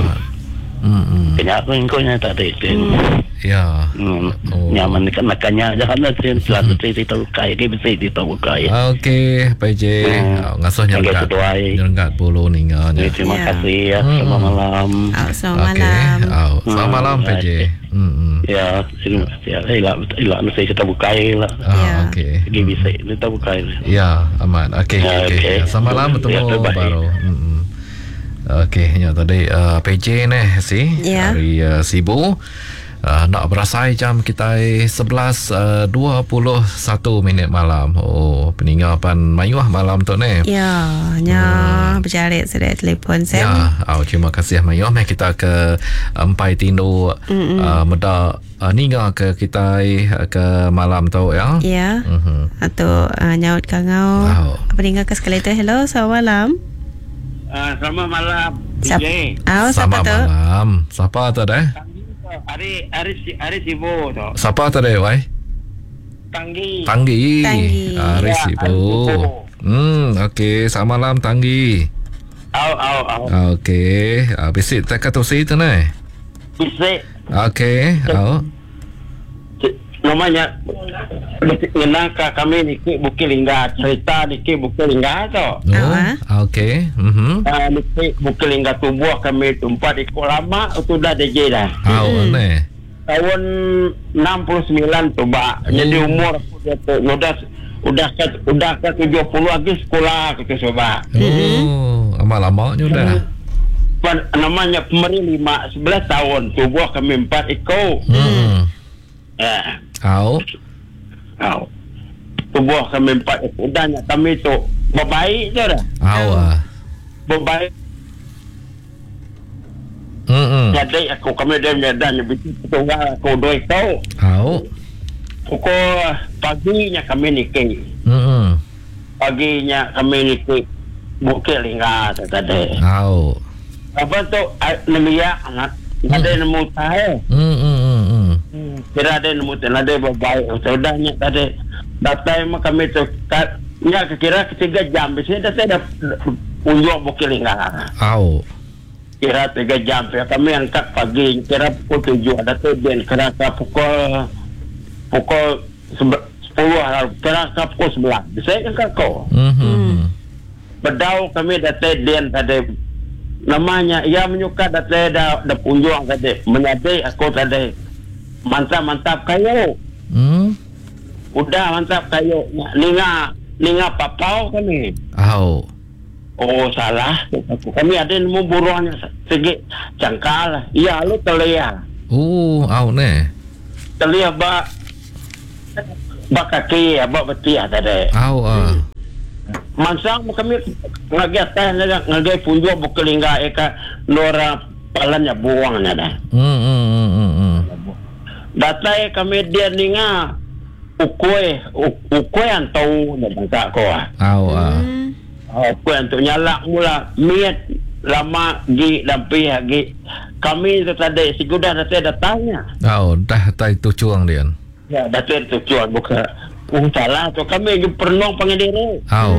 Hmm. Kenapa engkau nya tak ada? Ya. Hmm. Oh. Nyaman kan makannya jangan nak selalu cerita tahu kai dia mesti ditahu kai. Okey, P J. Hmm. Ngasuh nyerengkat. Nyerengkat puluh ninggalnya. Terima Ya. kasih ya. Hmm. Selamat malam. Oh, selamat Okey. malam. Au. Selamat Hmm. malam P J. Hmm. Ya, terima kasih. Ilah ilah mesti kita bukai lah. Ya. Ah, okey. Lagi bisa kita bukai. Ya, aman. Okey, Ya, okey. okey. Selamat malam Ya, bertemu terbaik. baru. Hmm. Okey, ya tadi uh, P J ni si Ya. dari uh, Sibu. Uh, nak berasai jam kita sebelas dua puluh satu minit malam. Oh, peninggapan mayuah malam tu ni. Ya, nya berjarik sudah telefon saya. Ya, oh, terima kasih mayuah. Mari kita ke empai tindu uh, meda uh, ninga ke kita uh, ke malam tu ya. Ya. Mhm. Atau uh, nyaut kangau. Wow. Peninggal ke sekali tu. Hello, selamat malam. Ah, selamat malam. Siap. P J. Oh, siapa Selamat tu? malam. Siapa tu dah? Hari hari si hari Sibu tu. Siapa tu dah, wai? Tanggi. Tanggi. Tanggi. Hari Ya, Sibu. Hari Sibu. Hmm, okey. Selamat malam Tanggi. Au au au. Okey. Ah, bisik tak kata si tu ni. Bisa Okey. Oh. namanya ngenaka kami niki Bukit Lingga cerita niki Bukit Lingga tu. Oh. Okey. Mhm. Ah niki Bukit Lingga tubuh kami tempat ikut lama itu dah D J dah. Oh, ni. Tahun enam puluh sembilan tu Pak. Jadi umur aku dia tu udah udah ke udah ke tujuh puluh lagi sekolah kita coba. Oh, amal lamanya dah. Pan- namanya pemerintah lima sebelas tahun tubuh kami empat ikut. Hmm. Eh. Au. Au. Tubuh kami empat ikut dan kami tu berbaik je dah. Au ah. Berbaik. Hmm. Jadi aku kami dia dan begitu tunggal aku dua itu. Au. Pukul paginya kami nikah. Hmm. Paginya kami nikah Bukit Lingga tadi. Au. Apa tu nemia anak ada nemu tahu. Hmm hmm hmm. Kira ada nemu tahu ada berbaik. Saudanya tadi datang mak kami tu kat ya kira tiga jam biasanya dah dah unjuk Bukit Lingga. Au. Kira tiga jam ya kami angkat pagi kira pukul tujuh ada tu dan kira pukul pukul sepuluh kira pukul sebelas. Bisa kan kau? Hmm. bedau kami datai den tadi namanya ia menyuka datai da, da punjuang tadi menyadai aku tadi mantap-mantap kayu Hmm. udah mantap kayu ninga ninga papau kami Au. oh salah kami ada nemu buruannya segi cangkal iya lu telia Oh, au ne. telia ba ba kaki ba beti tadi Au ah. mansang kami ngagi atas ngagi punjau bukelingga eka nora palannya buangnya dah. Hmm hmm hmm hmm. hmm. Datai kami dia ninga ukoi ukoi antau na bangsa ko ah. Au ah. Ukoi antau nyala mula miet lama gi dampi gi kami tadi sigudah datai datanya. Au dah tai tu cuang dia. Ya datai tu cuang buka uh salah tu kami gi pernong pangedere. Au.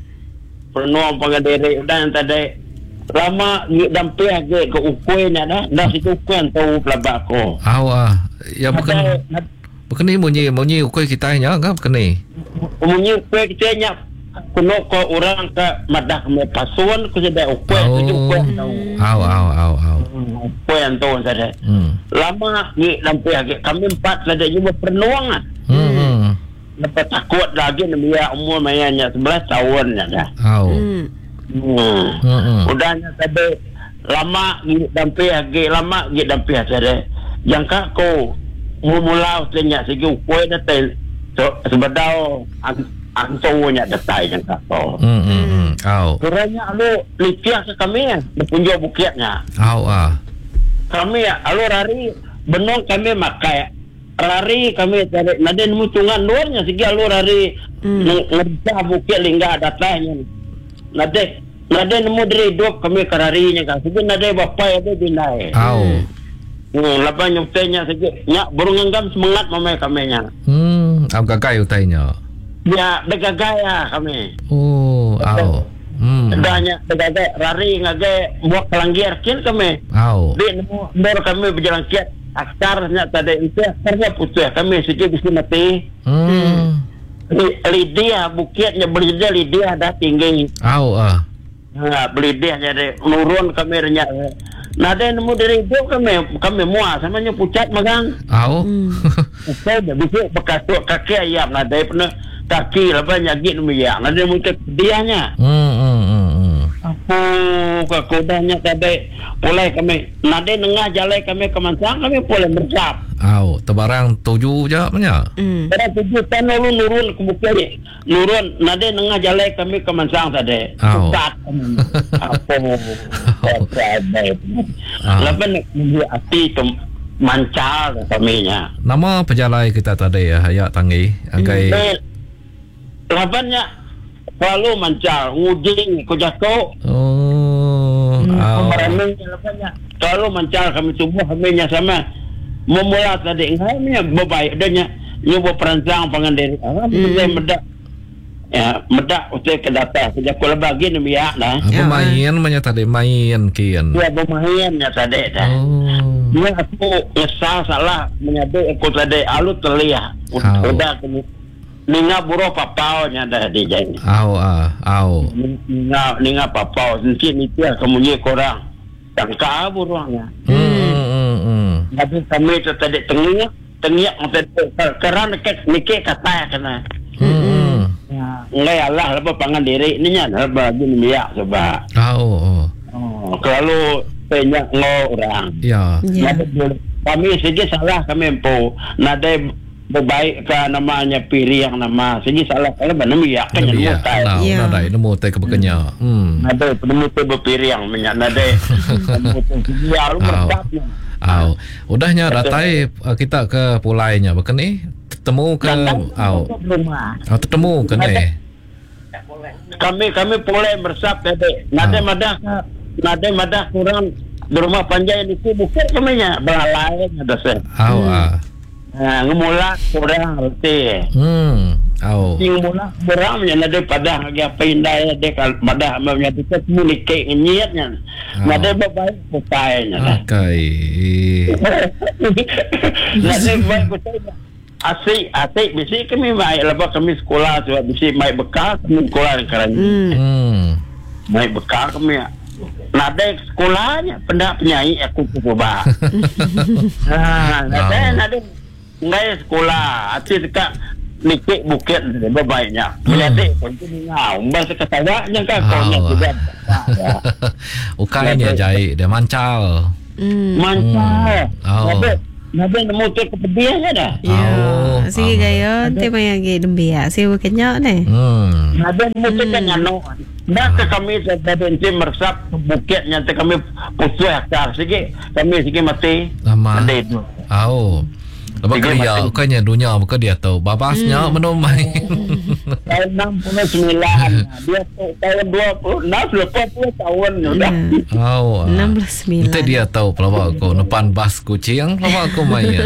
Pernong pangedere dan tadi lama gi dampi gi ke ukoi na dah dah situ ukoi antau pelabak ko. Au ah. Ya bukan bukan ni bunyi bunyi ukoi kita nya kan bukan ni. Bunyi ukoi kita nya kuno ko orang ke madah me pasuan ku sedai ukoi tu ukoi antau. Au au au au. Ukoi antau saja. Hmm. Lama gi dampi gi kami empat saja juga pernong ah. Hmm. Lepas takut lagi dia umur mayanya sebelas tahun ya dah. Au. Hmm. Hmm. Hmm. Udahnya tadi lama gi dampi gi lama gi dampi saja. Yang kak ko mula tanya segi ukoi datai so sebedau antonya datai yang kak ko. Hmm hmm. Au. Kurangnya alu lipiah ke kami berpunjau bukitnya. Au ah. Kami alu rari benong kami makai rari kami cari naden mutungan luarnya segi alu rari ngerja bukit lingga datanya. Nade nade nemu dari hidup kami kerarinya kan. Segi nade bapak ada binai. Au. Hmm, lepas nyuktanya saja. Nyak burung enggam semangat mamai kami nya. Hmm, am gagai utainya. Ya, degagaya kami. Oh, au. Hmm. Danya degagaya rari ngage buat kelanggiar kin kami. Au. Di nemu baru kami berjalan kiat. Askarnya tadi itu askarnya putih kami sikit di mati. Hmm. Lidia bukitnya berjaya lidia dah tinggi. Au ah. Nah, beli dia jadi nurun kami renyak. Nah, ada nemu dari itu kami kami muat samanya pucat magang. Au. Saya dah bisa bekas tu kaki ayam nah dari pernah kaki lepas nyagit nemu ya. Nah, dia muncul dianya. Hmm hmm hmm. hmm. Apa kekodanya tadi mulai kami nade nengah jalan kami kemansang kami boleh bersap. Au, tebarang tujuh je punya. Hmm. Pada tujuh tan lalu nurun ke bukit nurun nade nengah jalan kami kemansang tadi. Au. Pucat kami. Apa lepas dia hati tu mancal kaminya. Nama pejalai kita tadi ya, Hayak Tangi. Agai. Lepas selalu mancal, ngujing, kujako. Oh. Au. Kemarin lepasnya selalu mancal kami tubuh kaminya sama. Memula tadi ngahnya berbaik adanya nyoba perancang pangandiri. Ah, mulai medak. Ya, medak usai ke data sejak kula bagi ni biak dah. Apa main banyak tadi main kian. Dia bermainnya tadi dah. Oh. Dia aku nyesal salah menyabik aku tadi alu telia. Udah kami ninga buruh papau nya dah di jai. Au ah, au. Ninga ninga papau mungkin itu kemunya korang. Tangka buruhnya. Hmm hmm. Tapi kami tu tadi tengah tengah kerana nikah kata kena. Hmm. Ngai Allah lepas pangan diri ni nya lepas gini biak sebab. Oh, oh. Oh, kalau banyak ngau orang. Ya. Ya. Kami segi salah kami empu. Nada berbaik ke namanya piri yang nama. Segi salah kalau benar biak kan yang Ya. mutai. Nah, Ya. nada ini mau teh kebekenya. Hmm. Nada penemu tu berpiri yang minyak nada. Ya lu bertapnya. Au. Udahnya datai uh, kita ke pulainya bukan ni? Temu ke au. Oh, ketemu ke ni? Kami kami pulai bersab tadi. Nada Ah. madah nada madah kurang di rumah panjang itu bukan kami nya belalai ada se. Au ah. Nah, ngemula kurang reti. Hmm. Au. Sing mula kurang nya nada pada lagi apa indah de kal madah amnya kita mulikek nyiatnya. Nada baik putainya. Okay. Nada baik putainya. Asik, asik. Bisi kami baik lepas kami sekolah sebab bisi baik bekal kami sekolah sekarang. Hmm. Hmm. naik bekal kami. Nada sekolahnya pendak penyanyi aku coba. Ah, nada nada ngai sekolah. Ati dekat Nikik Bukit baiknya. Melihat pun ngau. Bahasa ketawanya kan kau nya juga. Ukainya jai dia mancal. Mancal. Nada nada nemu tu kepediannya dah. Ya. Sige gayo te maya ge dembia. Sige kenya ne. Hmm. Nada nemu tu kan anu. Dah ke kami ada benci meresap Bukit nyata kami putus akar sikit kami sikit mati lama ada itu au lepas kerja bukannya dunia bukan dia tahu babasnya hmm. menomai tahun enam puluh sembilan dia tahun dua puluh enam lepas puluh tahun sudah au enam belas sembilan itu dia tahu pelawak aku depan bas kucing pelawak aku main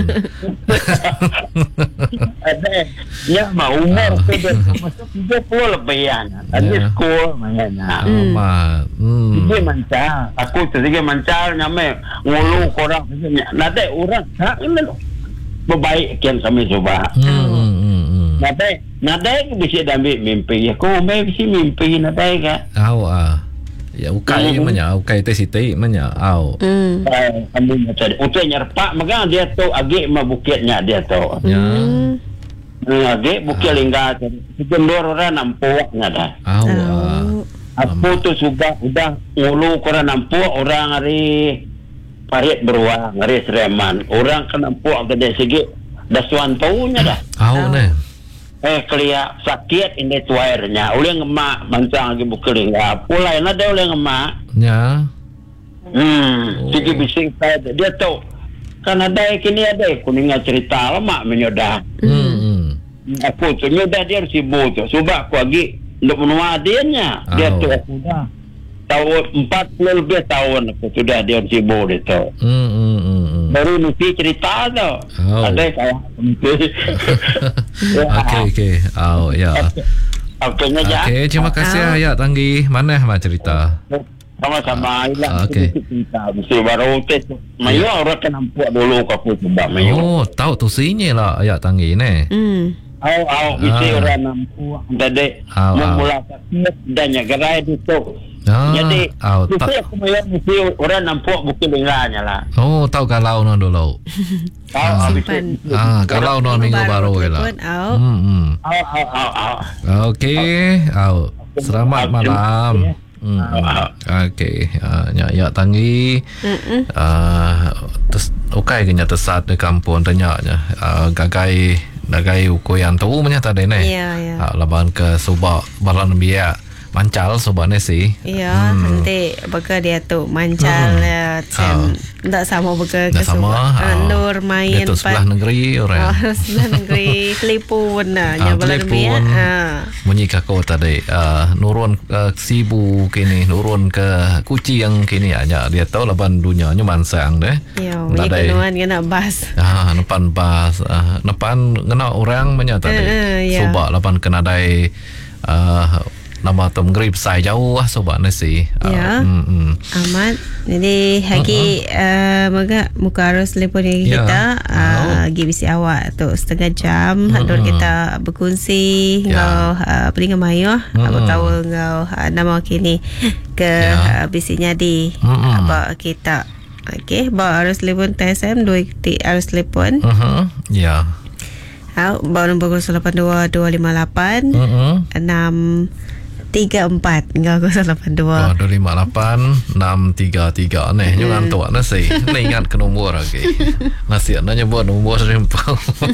ada ya mah umur sudah masuk tiga puluh lebihan tadi sekolah mainnya amat hmm dia mancal aku sedikit mancal nyame ngulu korang nanti orang tak ini berbaik kian kami coba hmm nanti nanti bisa ambil mimpi aku mai bisa mimpi nanti kan au ah ya ukai mm. manya ukai teh siti manya au hmm kami macam utai nyerpak maka dia tu agi ma bukitnya dia tu ya agi bukit lingga kendor orang nampaknya dah au ah aku tu sudah udah ngulu korang nampak orang hari parit beruang hari Sereman orang kan nampak gede segi dah suan tahunya dah au ne eh kelia sakit ini tuairnya oleh ngemak mancang lagi bukeling ya pulai ada oleh ngemak ya hmm segi bising saya dia tahu kan ada kini ada kuningnya cerita lama menyodah hmm aku tu nyodah dia sibuk tu sebab aku lagi untuk menua dia dia tu aku dah tahun empat puluh lebih tahun aku sudah dia sibuk dia tu hmm hmm hmm baru mesti cerita tu oh. ada kawan okey okey au ya okey aja okey terima kasih oh. Ayat Tanggi mana mah cerita sama-sama hilang okey cerita mesti baru tes mayu orang kan nampak dulu aku coba mayu oh tahu tu sini lah Ayat Tanggi ni hmm au au mesti Ah. orang nampak tadi Au, au. memula sakit dan nyagerai itu ah, jadi au, itu ta- aku mayu mesti orang nampak bukit linganya lah oh tahu kalau non dulu au habis simpan ah kalau non minggu baru lah au hmm hmm au au au au okey au selamat malam Hmm. Okey, uh, ya ya Tanggi. Ah, terus okey kena tersat di kampung tanyanya. Uh, gagai gagai uko yang tu punya tadi ni. Ya ya. Uh, laban ke Subak Balan Biak mancal Subak ni sih. Ya, hmm. nanti baka dia tu mancal hmm. sen tak sama baka ke sama. Uh, Nur main itu sebelah negeri orang. Oh, sebelah negeri Telipun nah, nya Balan Biak. Ha. Bunyi kako tadi uh, nurun ke Sibu kini nurun ke Kucing kini aja dia tahu laban dunianya mansang deh. Ya, bunyi kenuan kena bas. Ah, depan bas, uh, depan kena orang banyak tadi. Uh, uh, yeah. Sobak lapan kena dai uh, nama tu mengrip saya jauh lah sobak nasi. Uh, Ya. Mm, mm. Amat. Jadi hari uh, maga muka arus telefon Ya. kita uh, Oh. gi bisi awak tu setengah jam hadur kita berkongsi Ya. ngau uh, peringkat mayu aku tahu ngau uh, nama kini ke Ya. uh, bisinya di Mm-mm. apa kita. Okey, bawa arus telefon T S M dua ti arus telefon. Uh-huh. Ya. Au, bawa nombor kosong lapan dua dua lima lapan Uh-huh. enam tiga empat enggak kosong lapan dua. Oh, dua lima lapan enam tiga tiga ni. Hmm. Jangan tu nasi. Ni ingat ke nombor lagi. Nasi nak nyebut nombor simple.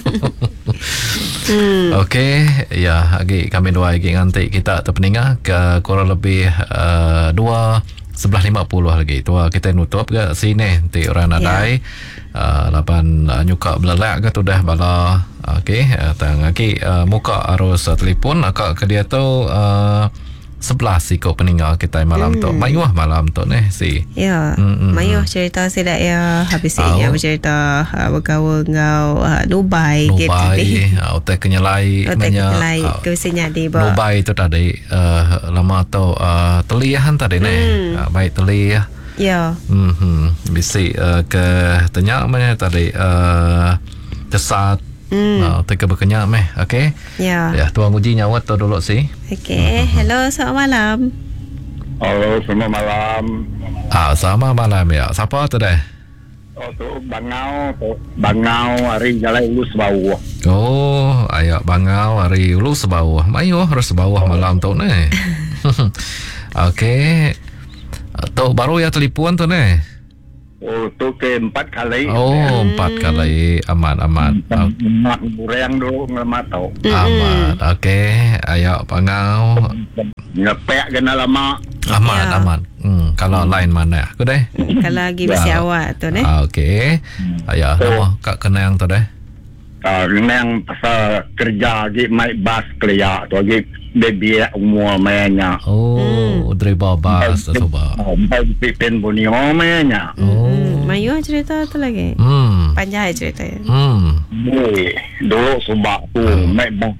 hmm. Okey, ya, lagi kami dua lagi nganti kita terpeningah ke kurang lebih uh, dua sebelah lima puluh lagi. Tu kita nutup ke sini. Nanti orang nadai. Yeah. Uh, lapan uh, nyuka belalak ke tu dah bala. Okey, uh, tang lagi uh, muka arus uh, telefon akak ke dia tu uh, sebelas ikut peninggal kita malam hmm. tu. Mayuah malam tu ni si. Ya, Mm-mm. mayuh cerita saya ya habis ini Oh. bercerita uh, bergaul ngau uh, Dubai Dubai, uh, hotel kenyalai, Hotel kenyalai ke sini di bawah. Dubai tu tadi uh, lama tu uh, teliahan tadi ni. Hmm. Uh, baik teliah. Ya. Mhm. Bisi uh, ke tanya mana tadi uh, tesat Hmm. uh, teka berkenyak meh. Okey. Ya. Ya, tuan uji nyawa tu dulu si. Okey, hello selamat malam. Halo, selamat malam. Ah, sama malam ya. Siapa tu dah? Oh, tu Bangau, tu Bangau hari jalan Ulus bawah. Oh, ayak Bangau hari ulu sebawah. Mayo harus sebawah malam tu ni. Okey. Tu baru ya telefon tu ni. Oh, tu ke empat kali. Oh, empat kali. Aman, aman. Mak bureng dulu ngelamat tau. Aman. Okey, ayak Bangau. Ngepek kena lama. Aman, Ya. aman. Hmm, kalau lain mana aku deh? Kalau lagi mesti awak tu ni. Ah, okey. Ayak nama Kak Kenang tu deh. Ah, memang pasal kerja lagi main bas kerja tu lagi baby umur mainnya. Oh, driver bas tu coba. Oh, bayi pipen bunyi mainnya. Oh. Hmm. Mayu cerita tu lagi. Hmm. Panjang cerita ya. Hmm. Ni dulu sebab tu main bas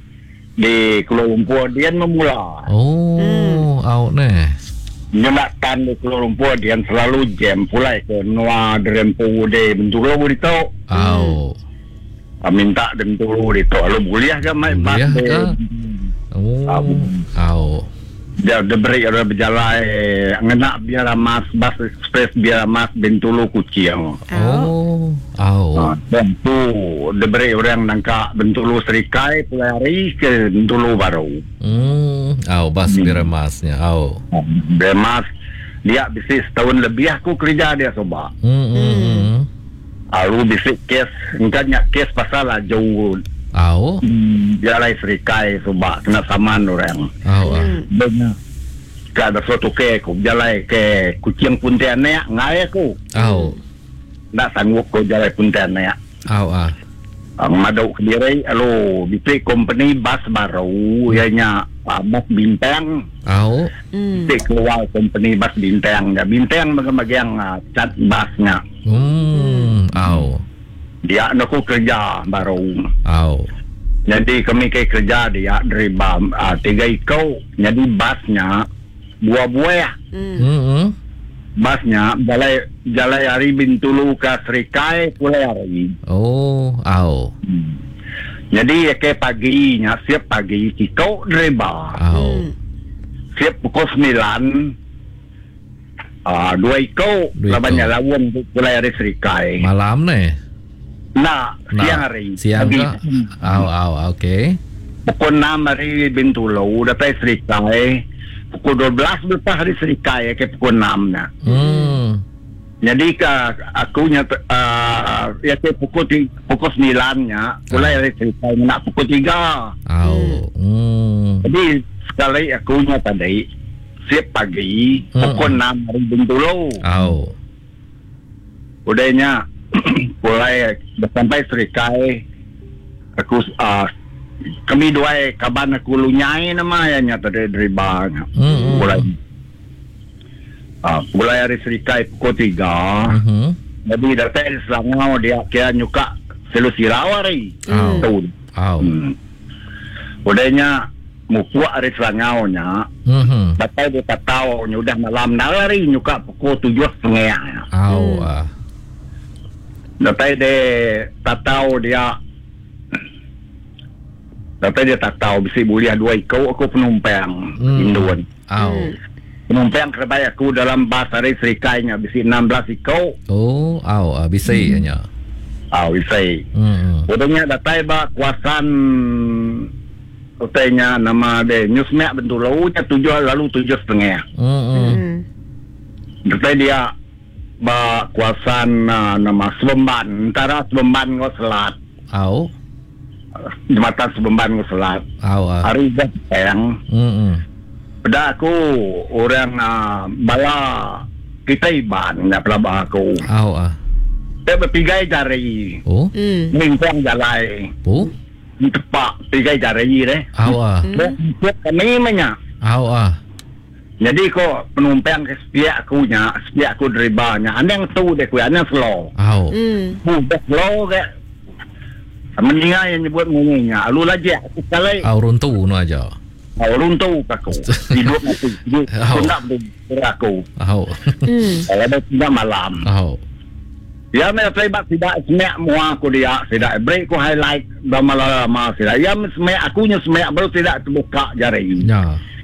di Kuala Lumpur dia memula. Oh, awak ni. Nyelatan di Kuala Lumpur dia selalu jam pulai ke Nuah Derempu de Bentulu di tu. Awak. Minta Bentulu di tu. Lalu kuliah ke main bas Kuliah de. ke? Oh, awak. Dia dia beri ada berjalan ngenak biar mas bas ekspres biar mas Bentulu Kucing. Oh, awak. Dan tu dia beri orang nangka Bentulu Serikai pulai hari ke Bentulu baru. Hmm, awak bas biramasnya, awak. Bemas dia bisnis setahun lebih aku kerja dia coba. Hmm, hmm. Lalu bisnis kes, engkanya kes pasal lah jauh. Awak. Dia lai Serikai coba kena saman orang. Awak. Banyak. Kada suatu ke aku jalai ke Kucing Pontianak ngai aku. Awak. Tak sanggup ko jalai Pontianak. Awak. Ang madau kediri alo bisnis company bas baru ianya uh, bas bintang. Awak. Hmm. Bisnis keluar company bas bintang. Ya bintang bagian uh, cat basnya. Hmm, awak. Dia nak aku kerja baru. Awak. Jadi kami ke kerja dia dari bam uh, tiga ikau. Jadi basnya buah-buah. Hmm. Hmm. Basnya jalai jalai hari Bintulu ke Serikai pulai hari. Oh, awak. Hmm. Jadi ke paginya siap pagi ikau driver. Awak. Siap pukul sembilan. Ah, dua ikau Dua labannya ikau. lawan pulai hari Serikai. Malam ni. Nah, Nah, siang hari. Siang Pagi. ke? Awak, awak. Okey. Pukul enam hari Bintulu dapat Serikai. Pukul dua belas lepas hari Serikai ke pukul enam na. Hmm. Jadi ke aku nya uh, ya ke pukul ti, pukul sembilan nya mulai hari Serikai nak pukul tiga. Awak. Hmm. Jadi sekali aku nya tadi siap pagi pukul enam hari Bintulu. Awak. Udahnya mulai sampai Serikai aku uh, kami dua kaban aku lunyai nama ya nya tadi dari bang. Hmm. Mulai ah mulai hari Serikai pukul tiga. Hmm. Jadi datang di Selangau dia kira nyuka selu sirawari. Awak. Tu. Awak. Hmm. Udahnya mukuak hari Selangau nya. Hmm. Datang dia tak tahu nya udah malam nalari nyuka pukul tujuh setengah. Awak. Datang dia tak tahu dia Tapi dia tak tahu bisa boleh dua ikau aku penumpang Hmm. Induan. Awak. Penumpang kereta aku dalam bas hari Serikai nya bisa enam belas ikau. Oh, awak. Bisa nya. Ah, bisa. Hmm. Udahnya datai ba kuasan utainya nama de Newsmek Bentulu nya tujuh lalu tujuh setengah. Hmm. Hmm. Datai dia ba kuasan uh, nama Sebemban antara Sebemban ngo Selat. Awak. Jembatan Sebemban ngo Selat. Awak. Hari yang Hmm. pada aku orang uh, bala kita iban nak pelabah aku. Awak. Dia berpigai jari. Oh. Hmm. Mingkuang jalai. Oh. Tepak pigai jari deh. Awak. Dia kami banyak. Awak. Jadi kok penumpang ke sepiak aku nya, sepiak aku drivernya. Anda yang tu deh ku, anda slow. Awak. Hmm. Mudah slow ke. Mendingan yang nyebut munyinya. Alu lagi aku sekali. Awak runtuh nu aja. Aku runtuh aku. Hidup aku. Hidup. Aku nak bergerak aku. Awak. Hmm. Kalau ada tidak malam. Awak. Ya, saya terlibat tidak semek mua aku dia. Tidak break ku highlight. Lama-lama tidak. Ya, semek akunya semek baru tidak terbuka jari. Ya.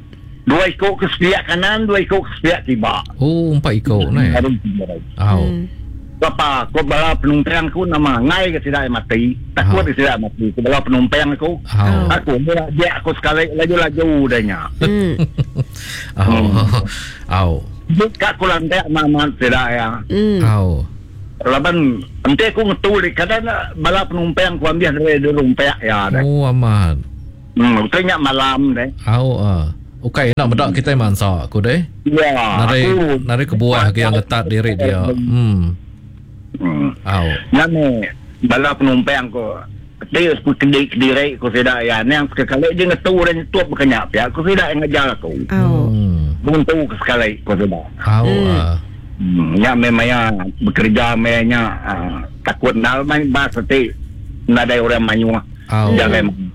Dua ikut ke sepiak kanan, dua ikut ke sepiak tiba. Oh, empat ikut ni. Ada tiga. Oh. Hmm. Bapa, ko bala penumpang ku nama ngai ke tidak mati. Takut Oh. tidak mati. Ko bala penumpang ku. Oh. Aku dia dia aku sekali laju-laju danya. Hmm. Oh. Oh. Jika ku lantai mama tidak ya. Hmm. Oh. Laban ente ku ngetuli kadang bala penumpang ku ambil dari rumpek ya. Oh, amat. Hmm, tanya malam deh. Oh, ah. Okay, nak bedak kita mansa aku deh. Ya, Nari aku nari kebuah yang ketat diri dia. Hmm. Hmm. Oh. Nani bala penumpang ko dia aku kedai kedai ko tidak ya yang sekali je ngetu dan tuap berkenyak ya aku tidak ngajar aku Oh. Hmm. buntu ke sekali ko tidak Oh. ah. hmm. Ya memang ya bekerja memangnya uh, takut nal main bahasa ti nadai orang manyu Oh. jangan